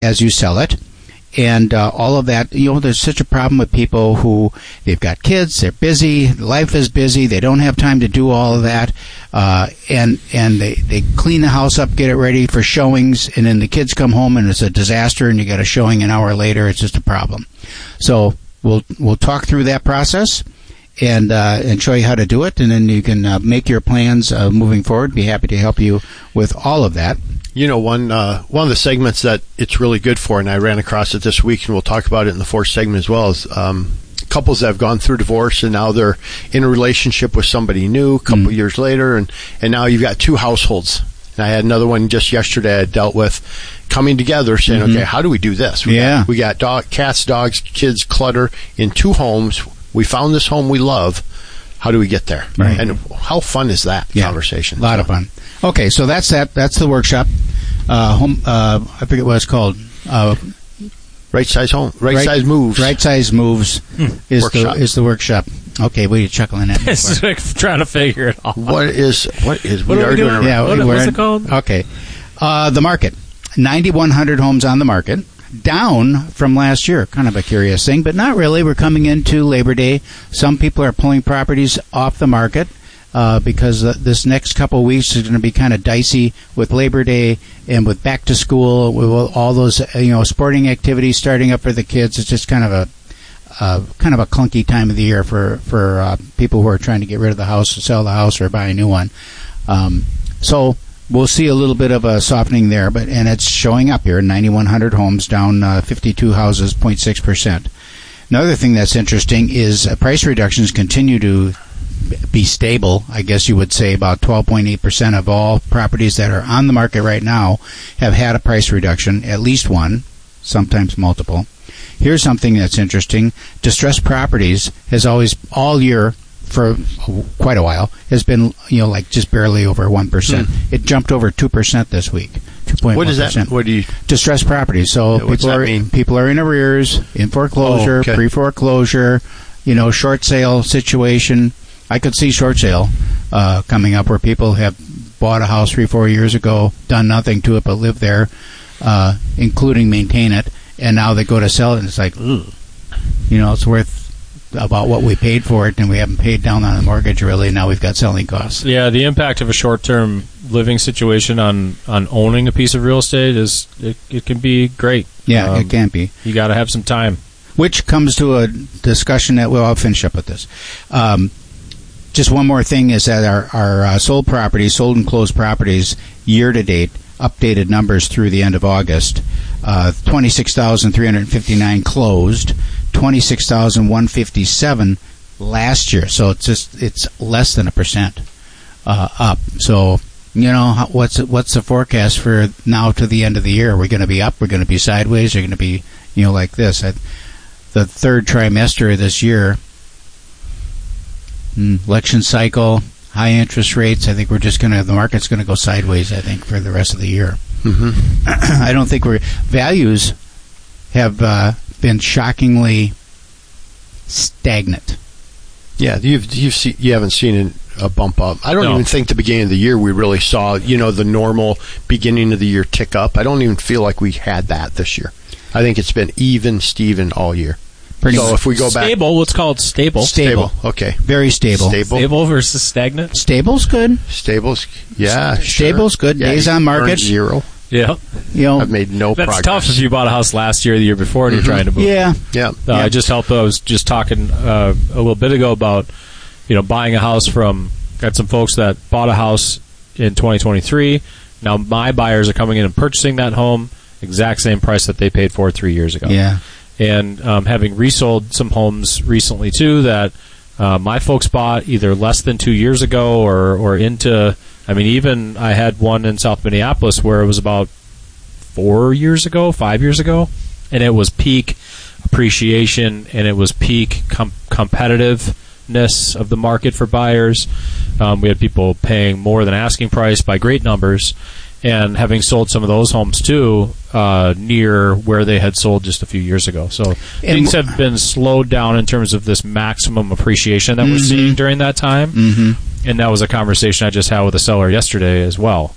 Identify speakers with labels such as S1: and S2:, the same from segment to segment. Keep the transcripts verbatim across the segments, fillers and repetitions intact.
S1: as you sell it. And uh, all of that, you know, there's such a problem with people who, they've got kids, they're busy, life is busy, they don't have time to do all of that, uh, and and they, they clean the house up, get it ready for showings, and then the kids come home and it's a disaster, and you get a showing an hour later. It's just a problem. So we'll we'll talk through that process and uh, and show you how to do it, and then you can uh, make your plans uh, moving forward. Be happy to help you with all of that.
S2: You know, one uh, one of the segments that it's really good for, and I ran across it this week, and we'll talk about it in the fourth segment as well, is um, couples that have gone through divorce and now they're in a relationship with somebody new a couple mm. years later, and, and now you've got two households. And I had another one just yesterday I dealt with coming together saying, mm-hmm. okay, how do we do this? We
S1: yeah.
S2: got, we got dog, cats, dogs, kids, clutter in two homes. We found this home we love. How do we get there?
S1: Right.
S2: And how fun is that
S1: yeah.
S2: conversation?
S1: A lot so. of fun. Okay, so that's that. That's the workshop. Uh, home. Uh, I forget what it's called. Uh,
S2: right size home. Right,
S1: right
S2: size moves.
S1: Right size moves hmm. is
S2: workshop.
S1: the is the workshop. Okay, what are you chuckling at?
S3: It's like trying to figure it out.
S2: What is what is
S3: what
S2: we
S3: are,
S2: are
S3: we doing?
S2: doing?
S1: Yeah,
S3: what, what's it called?
S1: Okay, uh, the market. ninety-one hundred homes on the market, down from last year. Kind of a curious thing, but not really. We're coming into Labor Day. Some people are pulling properties off the market uh, because uh, this next couple of weeks is going to be kind of dicey with Labor Day and with back to school, with all those uh, you know sporting activities starting up for the kids. It's just kind of a uh, kind of a clunky time of the year for for uh, people who are trying to get rid of the house, or sell the house, or buy a new one. Um, so. We'll see a little bit of a softening there, but and it's showing up here. ninety-one hundred homes, down uh, fifty-two houses, zero point six percent. Another thing that's interesting is uh, price reductions continue to be stable. I guess you would say about twelve point eight percent of all properties that are on the market right now have had a price reduction, at least one, sometimes multiple. Here's something that's interesting. Distressed properties has always, all year, for quite a while, has been, you know, like just barely over one percent. Mm. It jumped over two percent this week. two point one percent.
S2: What is that? What do you...
S1: Distressed properties. So
S2: yeah,
S1: people are
S2: mean?
S1: people are in arrears, in foreclosure,
S2: oh, okay.
S1: pre-foreclosure, you know, short sale situation. I could see short sale uh, coming up where people have bought a house three, four years ago, done nothing to it but live there, uh, including maintain it, and now they go to sell it, and it's like, ugh. You know, it's worth about what we paid for it, and we haven't paid down on the mortgage really. Now we've got selling costs.
S3: Yeah, the impact of a short-term living situation on, on owning a piece of real estate is it, it can be great.
S1: Yeah,
S3: um,
S1: it can be.
S3: You got to have some time.
S1: Which comes to a discussion that we'll I'll finish up with this. Um, just one more thing is that our, our uh, sold properties, sold and closed properties, year to date, updated numbers through the end of August, uh, twenty-six thousand three hundred fifty-nine closed, twenty-six thousand one hundred fifty-seven last year. So it's just it's less than a percent uh, up. So you know how, what's what's the forecast for now to the end of the year? We're going to be up. We're going to be sideways. We're going to be you know like this. I, the third trimester of this year, election cycle, high interest rates. I think we're just going to the market's going to go sideways. I think for the rest of the year. Mm-hmm. I don't think we're values have uh, been shockingly stagnant.
S2: Yeah, you've you've see, you haven't seen a bump up. I don't
S3: no.
S2: even think the beginning of the year we really saw you know the normal beginning of the year tick up. I don't even feel like we had that this year. I think it's been even Steven all year.
S1: Pretty
S2: so
S1: much.
S2: if we go back,
S3: stable. What's called stable?
S1: Stable.
S2: Stable. Okay.
S1: Very stable.
S2: Stable.
S3: Stable versus stagnant.
S1: Stable's good.
S2: Stable's yeah.
S1: Stable's
S2: sure.
S1: good.
S2: Yeah,
S1: Days on market
S2: zero.
S3: Yeah.
S1: You know,
S2: I've made no
S3: That's
S2: progress.
S3: tough if you bought a house last year or the year before and
S2: mm-hmm.
S3: you're trying to move.
S1: Yeah.
S2: Yeah.
S3: Uh,
S1: yeah.
S3: I just helped. I was just talking uh, a little bit ago about you know buying a house from. Got some folks that bought a house in twenty twenty-three. Now my buyers are coming in and purchasing that home exact same price that they paid for three years ago.
S1: Yeah.
S3: And um, having resold some homes recently too that uh, my folks bought either less than two years ago or or into. I mean, even I had one in South Minneapolis where it was about four years ago, five years ago, and it was peak appreciation and it was peak com- competitiveness of the market for buyers. Um, we had people paying more than asking price by great numbers, and having sold some of those homes too uh, near where they had sold just a few years ago. So and things have been slowed down in terms of this maximum appreciation that mm-hmm. we're seeing during that time. Mm-hmm. And that was a conversation I just had with a seller yesterday as well.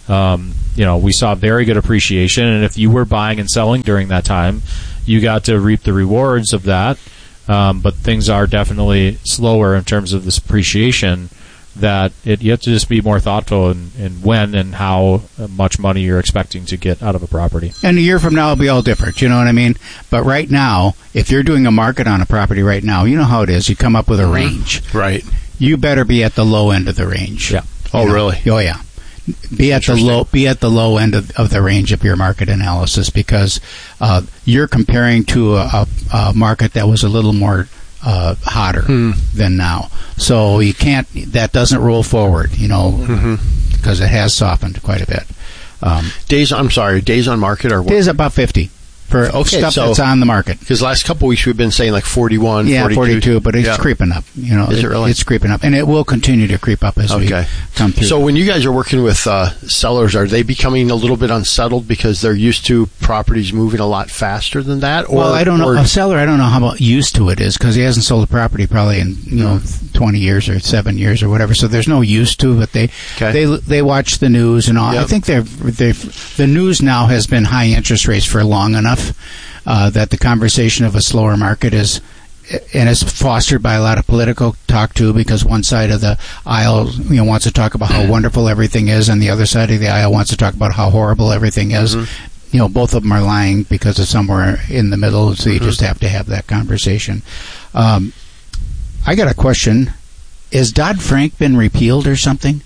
S3: um, you know, we saw very good appreciation. And if you were buying and selling during that time, you got to reap the rewards of that. Um, but things are definitely slower in terms of this appreciation. That it, you have to just be more thoughtful in, in when and how much money you're expecting to get out of a property.
S1: And a year from now, it'll be all different. You know what I mean? But right now, if you're doing a market on a property right now, you know how it is. You come up with a range.
S2: Right.
S1: You better be at the low end of the range.
S3: Yeah.
S2: Oh,
S1: You know?
S2: really?
S1: Oh, yeah. Be at the low. Be at the low end of, of the range of your market analysis, because uh, you're comparing to a, a, a market that was a little more uh, hotter
S2: Hmm.
S1: than now. So you can't. That doesn't roll forward, you know, because
S2: Mm-hmm.
S1: it has softened quite a bit. Um,
S2: Days, I'm sorry, days on market are what?
S1: it is about fifty for
S2: Okay,
S1: stuff
S2: so-
S1: that's on the market.
S2: Because last couple weeks we've been saying like forty-one,
S1: Yeah,
S2: forty-two.
S1: forty-two, but it's
S2: Yeah.
S1: creeping up. You know,
S2: Is it really?
S1: It's creeping up, and it will continue to creep up as
S2: Okay.
S1: we come through.
S2: So when you guys are working with uh, sellers, are they becoming a little bit unsettled because they're used to properties moving a lot faster than that? Or,
S1: well, I don't know.
S2: or-
S1: A seller, I don't know how about used to it is, because he hasn't sold a property probably in you know twenty years or seven years or whatever. So there's no used to, but they
S2: Okay.
S1: they they watch the news and all. I
S2: Yep.
S1: think they're they the news now has been high interest rates for long enough uh, that the conversation of a slower market is. And it's fostered by a lot of political talk too, because one side of the aisle, you know, wants to talk about how wonderful everything is, and the other side of the aisle wants to talk about how horrible everything is. You know, both of them are lying because it's somewhere in the middle, so you just have to have that conversation. Um, I got a question: Is Dodd-Frank been repealed or something?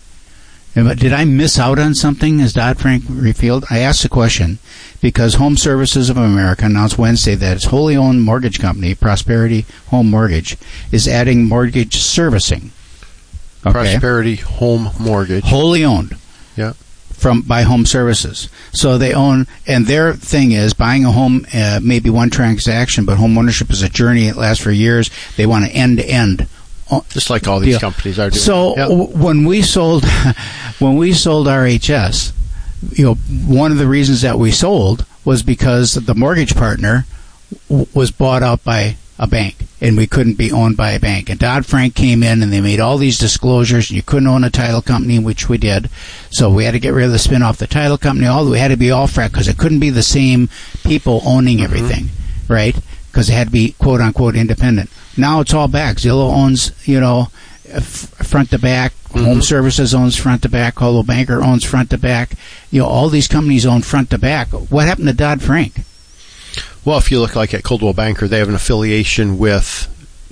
S1: Did I miss out on something? Is Dodd-Frank repealed? I asked the question because Home Services of America announced Wednesday that its wholly owned mortgage company, Prosperity Home Mortgage, is adding mortgage servicing. Okay.
S2: Prosperity Home Mortgage.
S1: Wholly owned.
S2: Yeah.
S1: From by Home Services. So they own, and their thing is buying a home, uh, maybe one transaction, but home ownership is a journey. It lasts for years. They want an end-to-end.
S2: Just like all these
S1: deal.
S2: companies are doing.
S1: So
S2: Yep.
S1: w- when we sold, when we sold R H S, you know, one of the reasons that we sold was because the mortgage partner w- was bought out by a bank, and we couldn't be owned by a bank. And Dodd-Frank came in, and they made all these disclosures, and you couldn't own a title company, which we did. So we had to get rid of the spin off the title company. All we had to be all frac because it couldn't be the same people owning everything, mm-hmm. right? Because it had to be quote unquote independent. Now it's all back. Zillow owns, you know, f- front to back. Mm-hmm. Home Services owns front to back. Coldwell Banker owns front to back. You know, all these companies own front to back. What happened to Dodd-Frank?
S2: Well, if you look like at Coldwell Banker, they have an affiliation with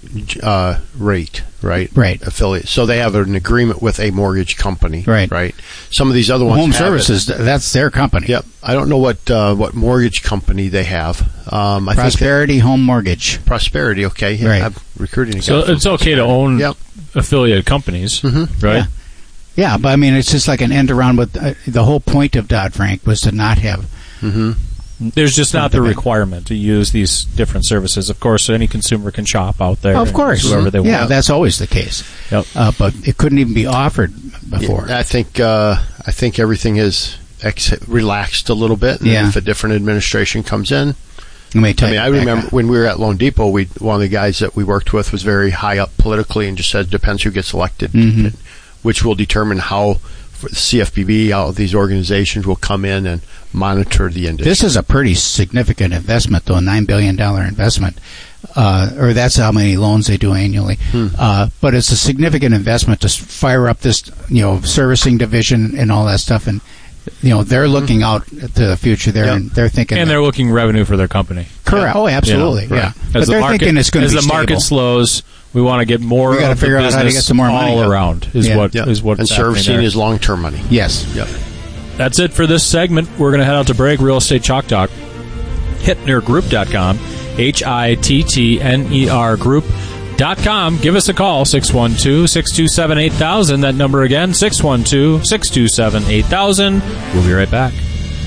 S2: uh, Rate, right?
S1: Right.
S2: Affiliate. So they have an agreement with a mortgage company,
S1: Right.
S2: Right. Some of these other ones
S1: Home
S2: have
S1: Services,
S2: it.
S1: that's their company.
S2: Yep. I don't know what uh, what mortgage company they have. Um, I
S1: Prosperity
S2: think
S1: Home Mortgage.
S2: Prosperity. Okay. Yeah,
S1: Right.
S2: I'm recruiting. a
S3: So
S2: guy from-
S3: it's okay to own
S2: Yep.
S3: affiliate companies,
S2: Mhm.
S3: right?
S1: Yeah. Yeah, but I mean, it's just like an end around. With uh, the whole point of Dodd-Frank was to not have.
S2: Mm-hmm.
S3: There's just not the
S1: Front to back.
S3: requirement to use these different services. Of course, any consumer can shop out there.
S1: Of
S3: and
S1: course,
S3: use whoever they
S1: yeah,
S3: want.
S1: that's always the case.
S3: Yep.
S1: Uh, but it couldn't even be offered before.
S2: Yeah, I think uh, I think everything is ex- relaxed a little bit, and
S1: Yeah.
S2: if a different administration comes in,
S1: You may
S2: I
S1: tighten
S2: mean, I
S1: it back
S2: remember
S1: up.
S2: when we were at Loan Depot, we one of the guys that we worked with was very high up politically and just said depends who gets elected,
S1: Mhm.
S2: which will determine how for the C F B B, how these organizations will come in and monitor the industry.
S1: This is a pretty significant investment, though, a nine billion dollars investment. Uh, or that's how many loans they do annually.
S2: Hmm.
S1: Uh, but it's a significant investment to s- fire up this, you know, servicing division and all that stuff. And, you know, they're looking out to the future there,
S2: Yep.
S1: and they're thinking.
S3: And they're looking revenue for their company.
S1: correct. Oh, absolutely.
S3: You know,
S1: Yeah.
S3: right.
S1: But
S3: As the
S1: they're
S3: market,
S1: thinking it's going to
S3: as
S1: be
S3: the market
S1: stable.
S3: slows, we want to get more
S1: We gotta
S3: of the
S1: figure out
S3: business
S1: how to get some more money.
S3: all around. Is
S1: Yeah.
S3: what
S2: Yep.
S3: is what's
S2: and
S3: happening
S2: servicing
S3: there.
S2: is long-term money.
S1: Yes.
S2: Yep.
S3: That's it for this segment. We're going to head out to break. Real Estate Chalk Talk. Hittner Group dot com. H I T T N E R Group dot com. Give us a call, six one two, six two seven, eight thousand. That number again, six one two, six two seven, eight thousand. We'll be right back.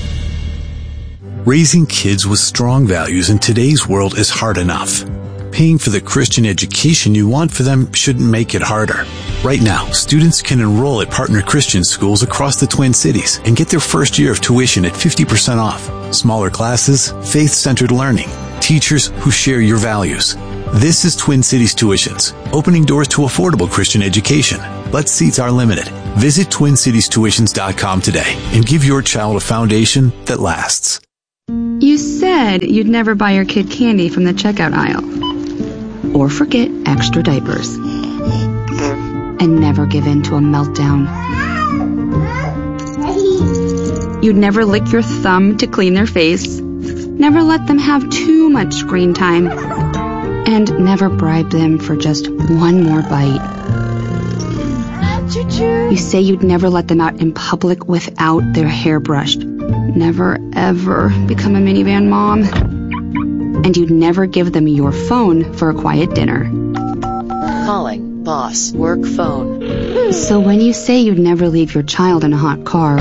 S4: Raising kids with strong values in today's world is hard enough. Paying for the Christian education you want for them shouldn't make it harder. Right now, students can enroll at partner Christian schools across the Twin Cities and get their first year of tuition at fifty percent off. Smaller classes, faith-centered learning, teachers who share your values. This is Twin Cities Tuitions, opening doors to affordable Christian education. But seats are limited. Visit twin cities tuitions dot com today and give your child a foundation that lasts.
S5: You said you'd never buy your kid candy from the checkout aisle. Or forget extra diapers. And never give in to a meltdown. You'd never lick your thumb to clean their face. Never let them have too much screen time. And never bribe them for just one more bite. You say you'd never let them out in public without their hair brushed. Never, ever become a minivan mom. And you'd never give them your phone for a quiet dinner.
S6: Calling boss work phone.
S5: So when you say you'd never leave your child in a hot car,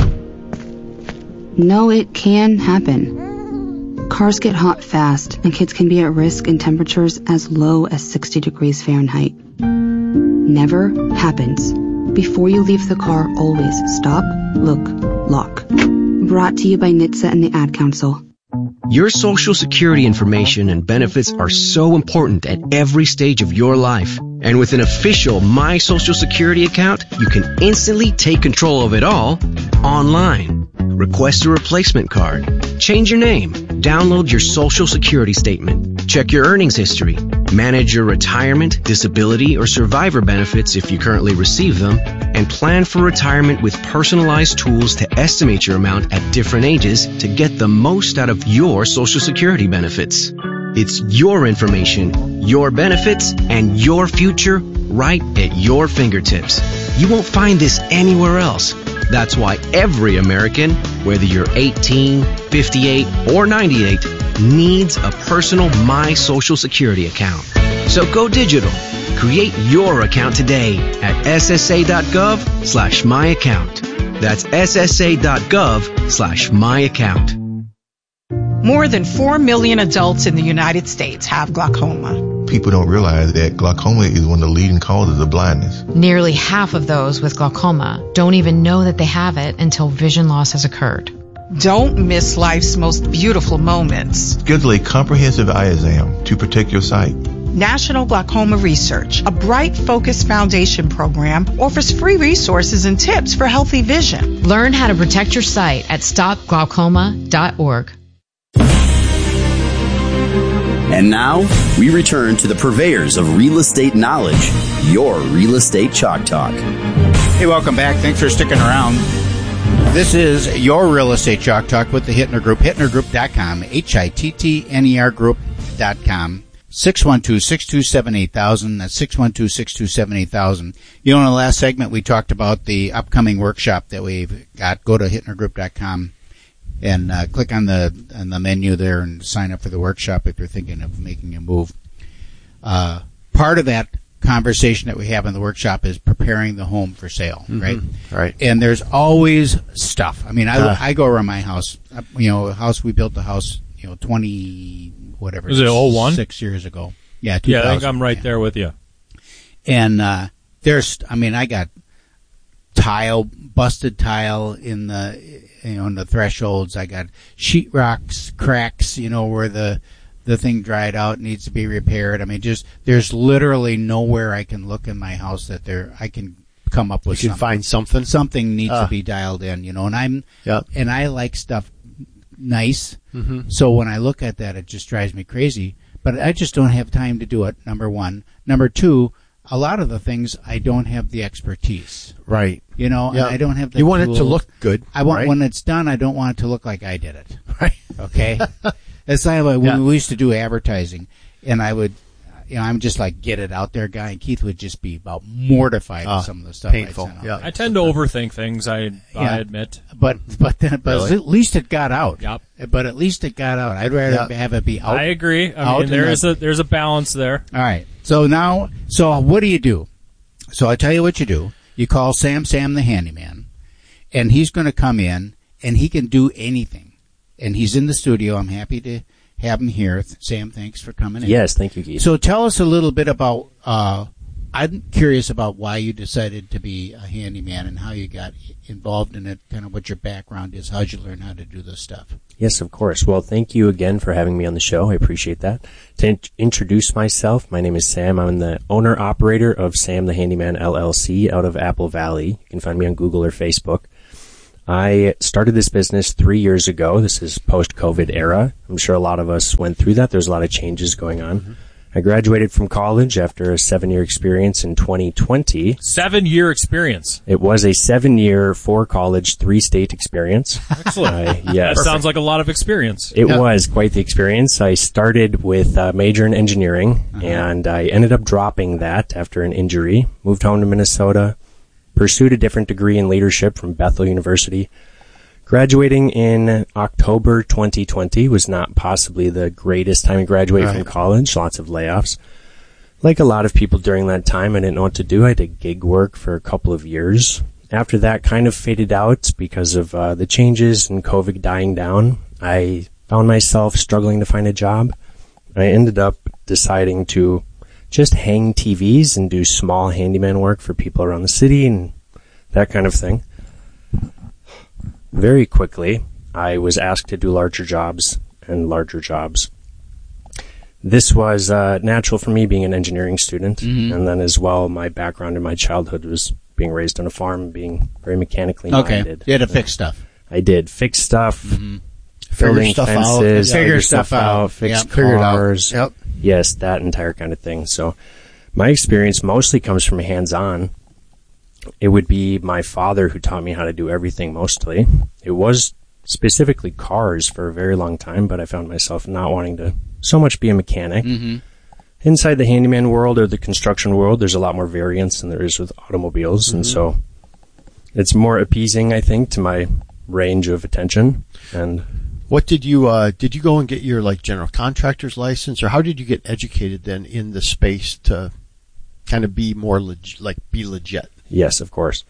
S5: no, it can happen. Cars get hot fast, and kids can be at risk in temperatures as low as sixty degrees Fahrenheit. Never happens. Before you leave the car, always stop, look, lock. Brought to you by N H T S A and the Ad Council.
S7: Your Social Security information and benefits are so important at every stage of your life. And with an official My Social Security account, you can instantly take control of it all online. Request a replacement card. Change your name. Download your Social Security statement. Check your earnings history. Manage your retirement, disability, or survivor benefits if you currently receive them. And plan for retirement with personalized tools to estimate your amount at different ages to get the most out of your Social Security benefits. It's your information, your benefits, and your future right at your fingertips. You won't find this anywhere else. That's why every American, whether you're eighteen, fifty-eight, or ninety-eight, needs a personal My Social Security account. So go digital. Create your account today at S S A dot gov slash my account. That's S S A dot gov slash my account.
S8: More than four million adults in the United States have glaucoma.
S9: People don't realize that glaucoma is one of the leading causes of blindness.
S10: Nearly half of those with glaucoma don't even know that they have it until vision loss has occurred.
S8: Don't miss life's most beautiful moments.
S9: Schedule a comprehensive eye exam to protect your sight.
S8: National Glaucoma Research, a Bright Focus Foundation program, offers free resources and tips for healthy vision.
S10: Learn how to protect your sight at stop glaucoma dot org.
S11: And now, we return to the purveyors of real estate knowledge, your Real Estate Chalk Talk.
S1: Hey, welcome back. Thanks for sticking around. This is your Real Estate Chalk Talk with the Hittner Group, hittner group dot com, H I T T N E R group dot com. six one two, six two seven, eight thousand. That's six one two, six two seven, eight thousand. You know, in the last segment, we talked about the upcoming workshop that we've got. Go to hittner group dot com. And uh, click on the on the menu there and sign up for the workshop if you're thinking of making a move. Uh, part of that conversation that we have in the workshop is preparing the home for sale, mm-hmm. right?
S2: Right.
S1: And there's always stuff. I mean, I,
S2: uh,
S1: I go around my house. You know, a house we built the house, you know, twenty whatever.
S3: Was it oh one?
S1: Six years ago. Yeah.
S3: Yeah, I think I'm right yeah. there with you.
S1: And uh, there's, I mean, I got tile, busted tile in the. You know, in the thresholds, I got sheetrocks, cracks, you know, where the the thing dried out, needs to be repaired. I mean, just there's literally nowhere I can look in my house that there I can come up with.
S2: You can
S1: something.
S2: find something.
S1: Something needs
S2: uh,
S1: to be dialed in, you know. And I'm,
S2: yep.
S1: and I like stuff nice.
S2: Mm-hmm.
S1: So when I look at that, it just drives me crazy. But I just don't have time to do it. Number one. Number two. A lot of the things I don't have the expertise.
S2: Right.
S1: You know,
S2: yeah.
S1: and I don't have the
S2: You want
S1: tools.
S2: it to look good.
S1: I want
S2: right?
S1: when it's done, I don't want it to look like I did it.
S2: Right.
S1: Okay? It's like when
S2: yeah.
S1: we used to do advertising, and I would, you know, I'm just like, get it out there guy, and Keith would just be about mortified
S2: uh,
S1: with some of the stuff
S2: painful.
S1: I'd sent out.
S2: Yeah.
S1: Like,
S3: I tend to overthink things, I,
S1: yeah.
S3: I admit.
S1: But but then, but
S2: really?
S1: at least it got out.
S3: Yep.
S1: But at least it got out. I'd rather
S2: yep.
S1: have it be out.
S3: I agree. I
S1: out
S3: mean, there
S1: and
S3: is a there's a balance there.
S1: All right. So now, so what do you do? So I tell you what you do. You call Sam Sam the handyman, and he's going to come in, and he can do anything. And he's in the studio. I'm happy to have him here. Sam, thanks for coming in.
S12: Yes, thank you, Keith.
S1: So tell us a little bit about uh, I'm curious about why you decided to be a handyman and how you got involved in it, kind of what your background is. How'd you learn how to do this stuff?
S12: Yes, of course. Well, thank you again for having me on the show. I appreciate that. To in- introduce myself, my name is Sam. I'm the owner-operator of Sam the Handyman L L C out of Apple Valley. You can find me on Google or Facebook. I started this business three years ago. This is post-COVID era. I'm sure a lot of us went through that. There's a lot of changes going on. Mm-hmm. I graduated from college after a seven-year experience in twenty twenty.
S3: Seven-year experience.
S12: It was a seven-year, four-college, three-state experience.
S3: Excellent.
S12: Uh, yes.
S3: That sounds like a lot of experience.
S12: It
S3: yeah.
S12: was quite the experience. I started with a major in engineering, uh-huh. and I ended up dropping that after an injury. Moved home to Minnesota, pursued a different degree in leadership from Bethel University. Graduating in October twenty twenty was not possibly the greatest time to graduate right. from college. Lots of layoffs. Like a lot of people during that time, I didn't know what to do. I did gig work for a couple of years. After that kind of faded out because of uh, the changes and COVID dying down. I found myself struggling to find a job. I ended up deciding to just hang T Vs and do small handyman work for people around the city and that kind of thing. Very quickly, I was asked to do larger jobs and larger jobs. This was uh, natural for me being an engineering student, mm-hmm. and then as well, my background in my childhood was being raised on a farm, being very mechanically minded.
S1: Okay, you had to fix stuff.
S12: I did. Fix stuff,
S1: mm-hmm.
S12: building
S2: stuff
S12: fences,
S2: out.
S1: figure,
S12: figure
S1: stuff,
S12: stuff
S1: out,
S12: out, fix
S1: yep.
S12: cars.
S2: Yep.
S12: Yes, that entire kind of thing. So my experience mostly comes from hands-on. It would be my father who taught me how to do everything mostly. It was specifically cars for a very long time, but I found myself not wanting to so much be a mechanic.
S1: Mm-hmm.
S12: Inside the handyman world or the construction world, there's a lot more variance than there is with automobiles, mm-hmm. and so it's more appeasing, I think, to my range of attention. And
S2: what did you uh, did you go and get your like general contractor's license, or how did you get educated then in the space to kind of be more leg- like be legit?
S12: Yes, of course.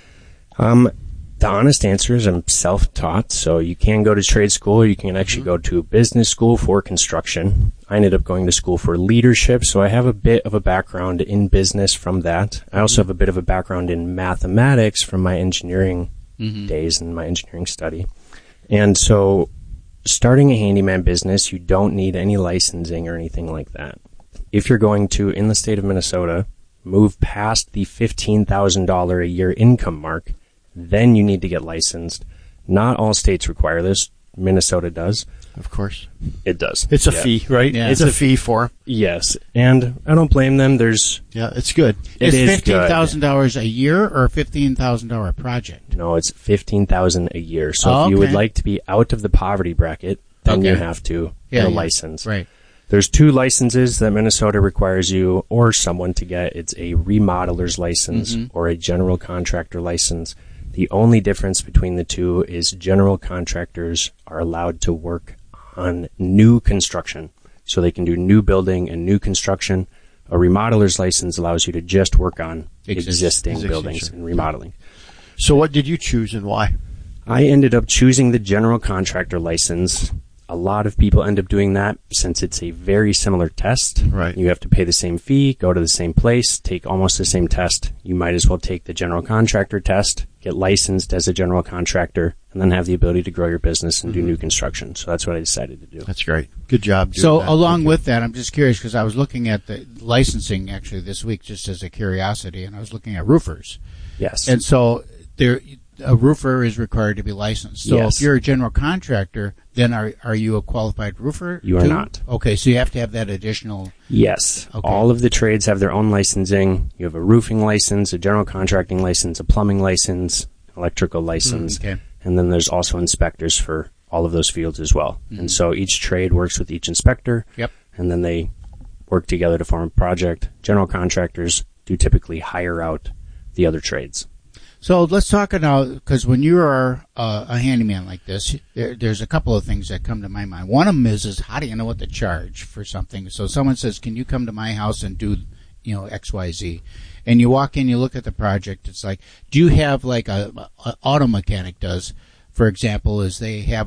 S12: Um, the honest answer is I'm self-taught, so you can go to trade school or you can actually mm-hmm. go to business school for construction. I ended up going to school for leadership, so I have a bit of a background in business from that. I also have a bit of a background in mathematics from my engineering mm-hmm. days and my engineering study. And so starting a handyman business, you don't need any licensing or anything like that. If you're going to, in the state of Minnesota, move past the fifteen thousand dollars a year income mark, then you need to get licensed. Not all states require this. Minnesota does.
S2: Of course.
S12: It does.
S2: It's a
S12: yeah.
S2: fee, right?
S1: Yeah.
S2: It's, it's a, a fee for.
S12: Yes. And I don't blame them. There's.
S2: Yeah, it's good.
S12: It
S1: is
S12: is
S1: fifteen thousand dollars a year or a fifteen thousand dollars project?
S12: No, it's fifteen thousand dollars a year. So
S1: oh,
S12: if you
S1: okay.
S12: would like to be out of the poverty bracket, then
S1: okay.
S12: you have to
S1: yeah,
S12: get a
S1: yeah.
S12: license.
S1: Right.
S12: There's two licenses that Minnesota requires you or someone to get. It's a remodeler's license mm-hmm. or a general contractor license. The only difference between the two is general contractors are allowed to work on new construction. So they can do new building and new construction. A remodeler's license allows you to just work on Exist- existing, existing buildings sure. and remodeling.
S2: So what did you choose and why?
S12: I ended up choosing the general contractor license. A lot of people end up doing that since it's a very similar test.
S2: Right.
S12: You have to pay the same fee, go to the same place, take almost the same test. You might as well take the general contractor test, get licensed as a general contractor, and then have the ability to grow your business and mm-hmm. do new construction. So that's what I decided to do.
S2: That's great. Good job.
S1: So
S2: that.
S1: along with that, I'm just curious because I was looking at the licensing actually this week just as a curiosity, and I was looking at roofers.
S12: Yes.
S1: And so there, a roofer is required to be licensed. So
S12: yes.
S1: if you're a general contractor, then are are you a qualified roofer?
S12: You are
S1: too?
S12: not.
S1: Okay, so you have to have that additional.
S12: Yes.
S1: Okay.
S12: All of the trades have their own licensing. You have a roofing license, a general contracting license, a plumbing license, electrical license,
S1: mm, okay.
S12: and then there's also inspectors for all of those fields as well. Mm-hmm. And so each trade works with each inspector.
S1: Yep.
S12: And then they work together to form a project. General contractors do typically hire out the other trades.
S1: So let's talk now, because when you are uh, a handyman like this, there, there's a couple of things that come to my mind. One of them is, is how do you know what to charge for something? So someone says, can you come to my house and do, you know, X, Y, Z? And you walk in, you look at the project, it's like, do you have like a, a auto mechanic does, for example, is they have a,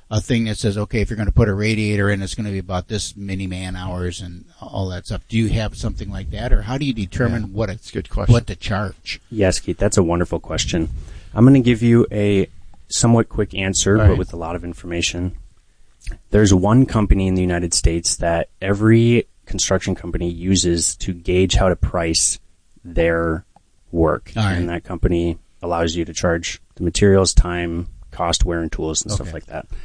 S1: a thing that says, okay, if you're going to put a radiator in, it's going to be about this many man hours and all that stuff. Do you have something like that, or how do you determine
S2: Yeah,
S1: what
S2: that's a good question.
S1: what to charge?
S12: Yes, Keith, that's a wonderful question. I'm going to give you a somewhat quick answer,
S2: All
S12: but
S2: right.
S12: with a lot of information. There's one company in the United States that every construction company uses to gauge how to price their work.
S1: All right.
S12: And that company allows you to charge the materials, time, cost, wear, and tools and
S1: Okay.
S12: stuff like that.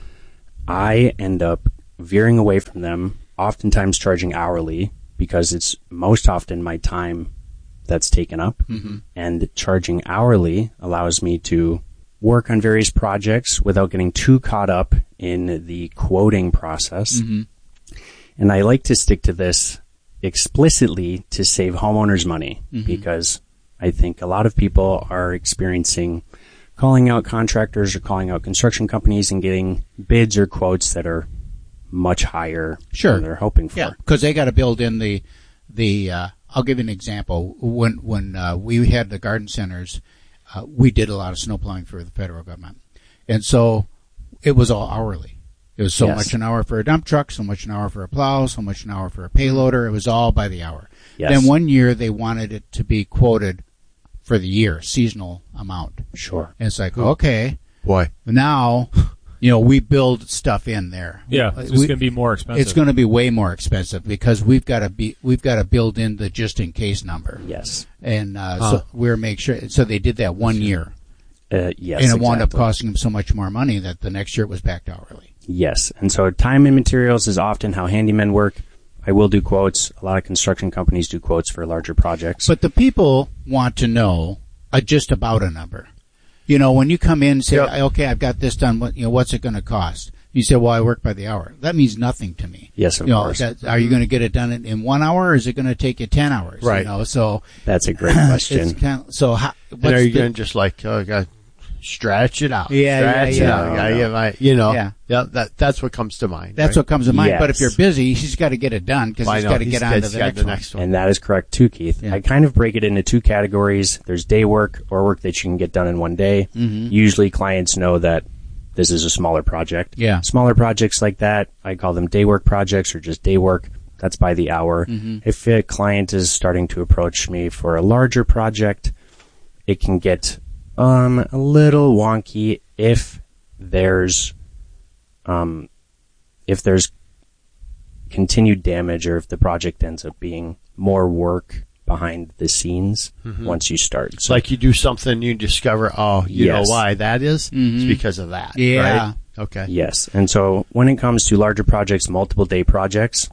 S12: I end up veering away from them, oftentimes charging hourly because it's most often my time that's taken up.
S1: Mhm.
S12: And charging hourly allows me to work on various projects without getting too caught up in the quoting process.
S1: Mhm.
S12: And I like to stick to this explicitly to save homeowners money
S1: Mhm.
S12: because I think a lot of people are experiencing calling out contractors or calling out construction companies and getting bids or quotes that are much higher
S1: Sure.
S12: than they're hoping for.
S1: Yeah, because they got to build in the the. Uh, I'll give you an example. When when uh, we had the garden centers, uh, we did a lot of snow plowing for the federal government, and so it was all hourly. It was so
S12: Yes.
S1: much an hour for a dump truck, so much an hour for a plow, so much an hour for a payloader. It was all by the hour.
S12: Yes.
S1: Then one year they wanted it to be quoted for the year, seasonal amount.
S12: Sure.
S1: And it's like, okay,
S2: Boy.
S1: now, you know, we build stuff in there.
S3: Yeah, it's just
S1: We-
S3: going to be more expensive.
S1: It's going to be way more expensive because we've got to be we've got to build in the just in case number.
S12: Yes.
S1: And uh,
S2: Huh.
S1: so we're make sure. So they did that one year,
S12: Uh, yes.
S1: and it wound up
S12: exactly.
S1: costing them so much more money that the next year it was back to hourly.
S12: Yes. And so time and materials is often how handymen work. I will do quotes. A lot of construction companies do quotes for larger projects.
S1: But the people want to know uh, just about a number. You know, when you come in and say,
S2: Yep.
S1: okay, I've got this done, what, you know, what's it going to cost? You say, well, I work by the hour. That means nothing to me.
S12: Yes, of
S1: you know,
S12: course.
S1: That, are you going to get it done in, in one hour, or is it going to take you ten hours?
S2: Right.
S1: You know, so
S12: That's a great question.
S1: it's kind of, so how,
S2: And are
S1: what's
S2: you
S1: the-
S2: going to just like, oh, God, stretch it out?
S1: Yeah, yeah,
S2: stretch
S1: yeah.
S2: it out.
S12: No,
S2: Yeah,
S12: no.
S2: yeah, my- you know,
S1: Yeah.
S2: yeah, that, that's what comes to mind.
S1: That's
S2: right?
S1: what comes to mind. But if
S12: Yes.
S1: you're busy, he's got to get it done because
S2: Well, I
S1: he's
S2: know.
S1: got to
S2: He's
S1: get
S2: got-
S1: on to
S2: he's
S1: the
S2: got
S1: next,
S2: the
S1: one.
S2: next one.
S12: And that is correct too, Keith.
S1: Yeah.
S12: I kind of break it into two categories. There's day work or work that you can get done in one day.
S1: Mhm.
S12: Usually clients know that this is a smaller project.
S1: Yeah.
S12: Smaller projects like that, I call them day work projects or just day work. That's by the hour.
S1: Mhm.
S12: If a client is starting to approach me for a larger project, it can get um, a little wonky if there's um, if there's continued damage or if the project ends up being more work behind the scenes
S2: Mhm.
S12: once you start.
S2: It's like you do something, you discover, oh, you
S12: Yes.
S2: know why that is?
S1: Mhm.
S2: It's because of that.
S1: Yeah.
S2: Right? Okay.
S12: Yes. And so when it comes to larger projects, multiple day projects,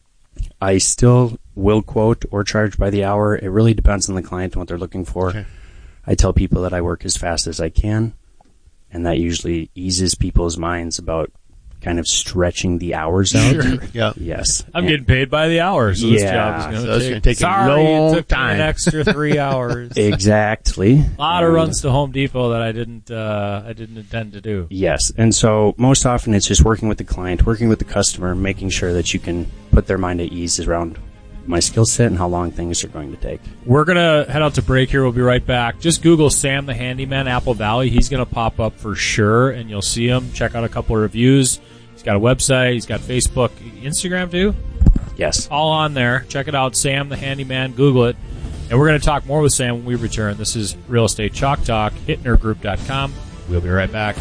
S12: I still will quote or charge by the hour. It really depends on the client and what they're looking for.
S2: Okay.
S12: I tell people that I work as fast as I can, and that usually eases people's minds about kind of stretching the hours out.
S2: Sure. Yeah.
S12: Yes.
S3: I'm
S12: And-
S3: getting paid by the hour, so this
S12: Yeah.
S3: job is
S2: So
S3: going
S2: it's
S3: to
S2: gonna
S3: take,
S2: take a
S3: sorry,
S2: long
S3: it took me
S2: time.
S3: an extra three hours.
S12: Exactly.
S3: A lot of
S12: And-
S3: runs to Home Depot that I didn't uh, I didn't intend to do.
S12: Yes. And so most often it's just working with the client, working with the customer, making sure that you can put their mind at ease around my skill set and how long things are going to take.
S3: We're going to head out to break here. We'll be right back. Just Google Sam the Handyman, Apple Valley. He's going to pop up for sure, and you'll see him. Check out a couple of reviews. He's got a website. He's got Facebook, Instagram too.
S12: Yes.
S3: All on there. Check it out, Sam the Handyman. Google it. And we're going to talk more with Sam when we return. This is Real Estate Chalk Talk, Hittner Group dot com. We'll be right back.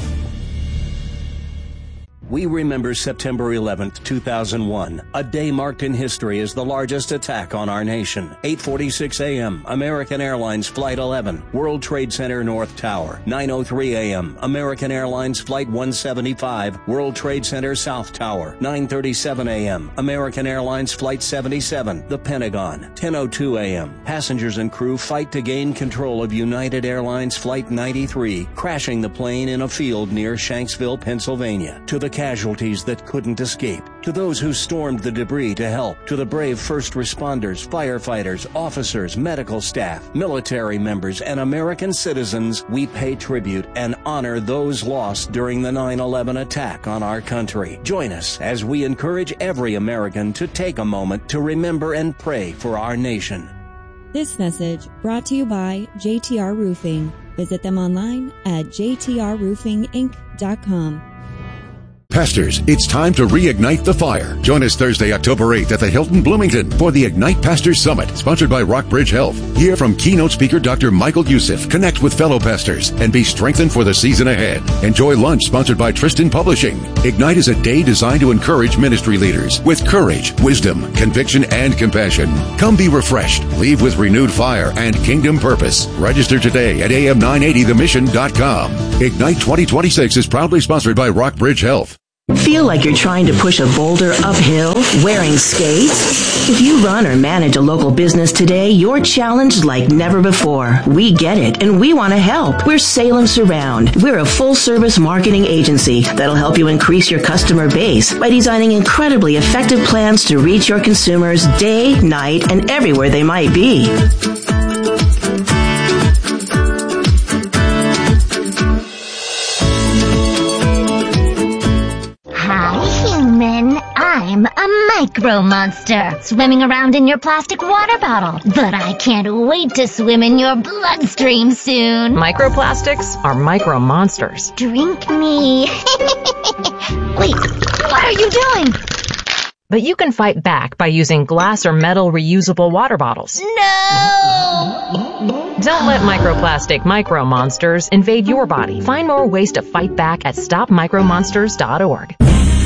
S13: We remember September eleventh, two thousand one, a day marked in history as the largest attack on our nation. eight forty-six a.m., American Airlines Flight eleven, World Trade Center North Tower. nine oh three a.m., American Airlines Flight one seventy-five, World Trade Center South Tower. nine thirty-seven a.m., American Airlines Flight seventy-seven, the Pentagon. ten oh two a.m., passengers and crew fight to gain control of United Airlines Flight ninety-three, crashing the plane in a field near Shanksville, Pennsylvania. To the casualties that couldn't escape, to those who stormed the debris to help, to the brave first responders, firefighters, officers, medical staff, military members, and American citizens, we pay tribute and honor those lost during the nine eleven attack on our country. Join us as we encourage every American to take a moment to remember and pray for our nation.
S14: This message brought to you by J T R Roofing. Visit them online at j t r roofing inc dot com.
S15: Pastors, it's time to reignite the fire. Join us Thursday, October eighth at the Hilton Bloomington for the Ignite Pastors Summit, sponsored by Rockbridge Health. Hear from keynote speaker Doctor Michael Youssef, connect with fellow pastors, and be strengthened for the season ahead. Enjoy lunch sponsored by Tristan Publishing. Ignite is a day designed to encourage ministry leaders with courage, wisdom, conviction, and compassion. Come be refreshed, leave with renewed fire and kingdom purpose. Register today at A M nine eighty the mission dot com. Ignite twenty twenty-six is proudly sponsored by Rockbridge Health.
S16: Feel like you're trying to push a boulder uphill wearing skates? If you run or manage a local business today, you're challenged like never before. We get it, and we want to help. We're Salem Surround. We're a full-service marketing agency that'll help you increase your customer base by designing incredibly effective plans to reach your consumers day, night, and everywhere they might be.
S17: I'm a micro monster, swimming around in your plastic water bottle. But I can't wait to swim in your bloodstream soon.
S18: Microplastics are micro monsters.
S17: Drink me. Wait, what are you doing?
S18: But you can fight back by using glass or metal reusable water bottles.
S17: No!
S18: Don't let microplastic micro monsters invade your body. Find more ways to fight back at stop micro monsters dot org.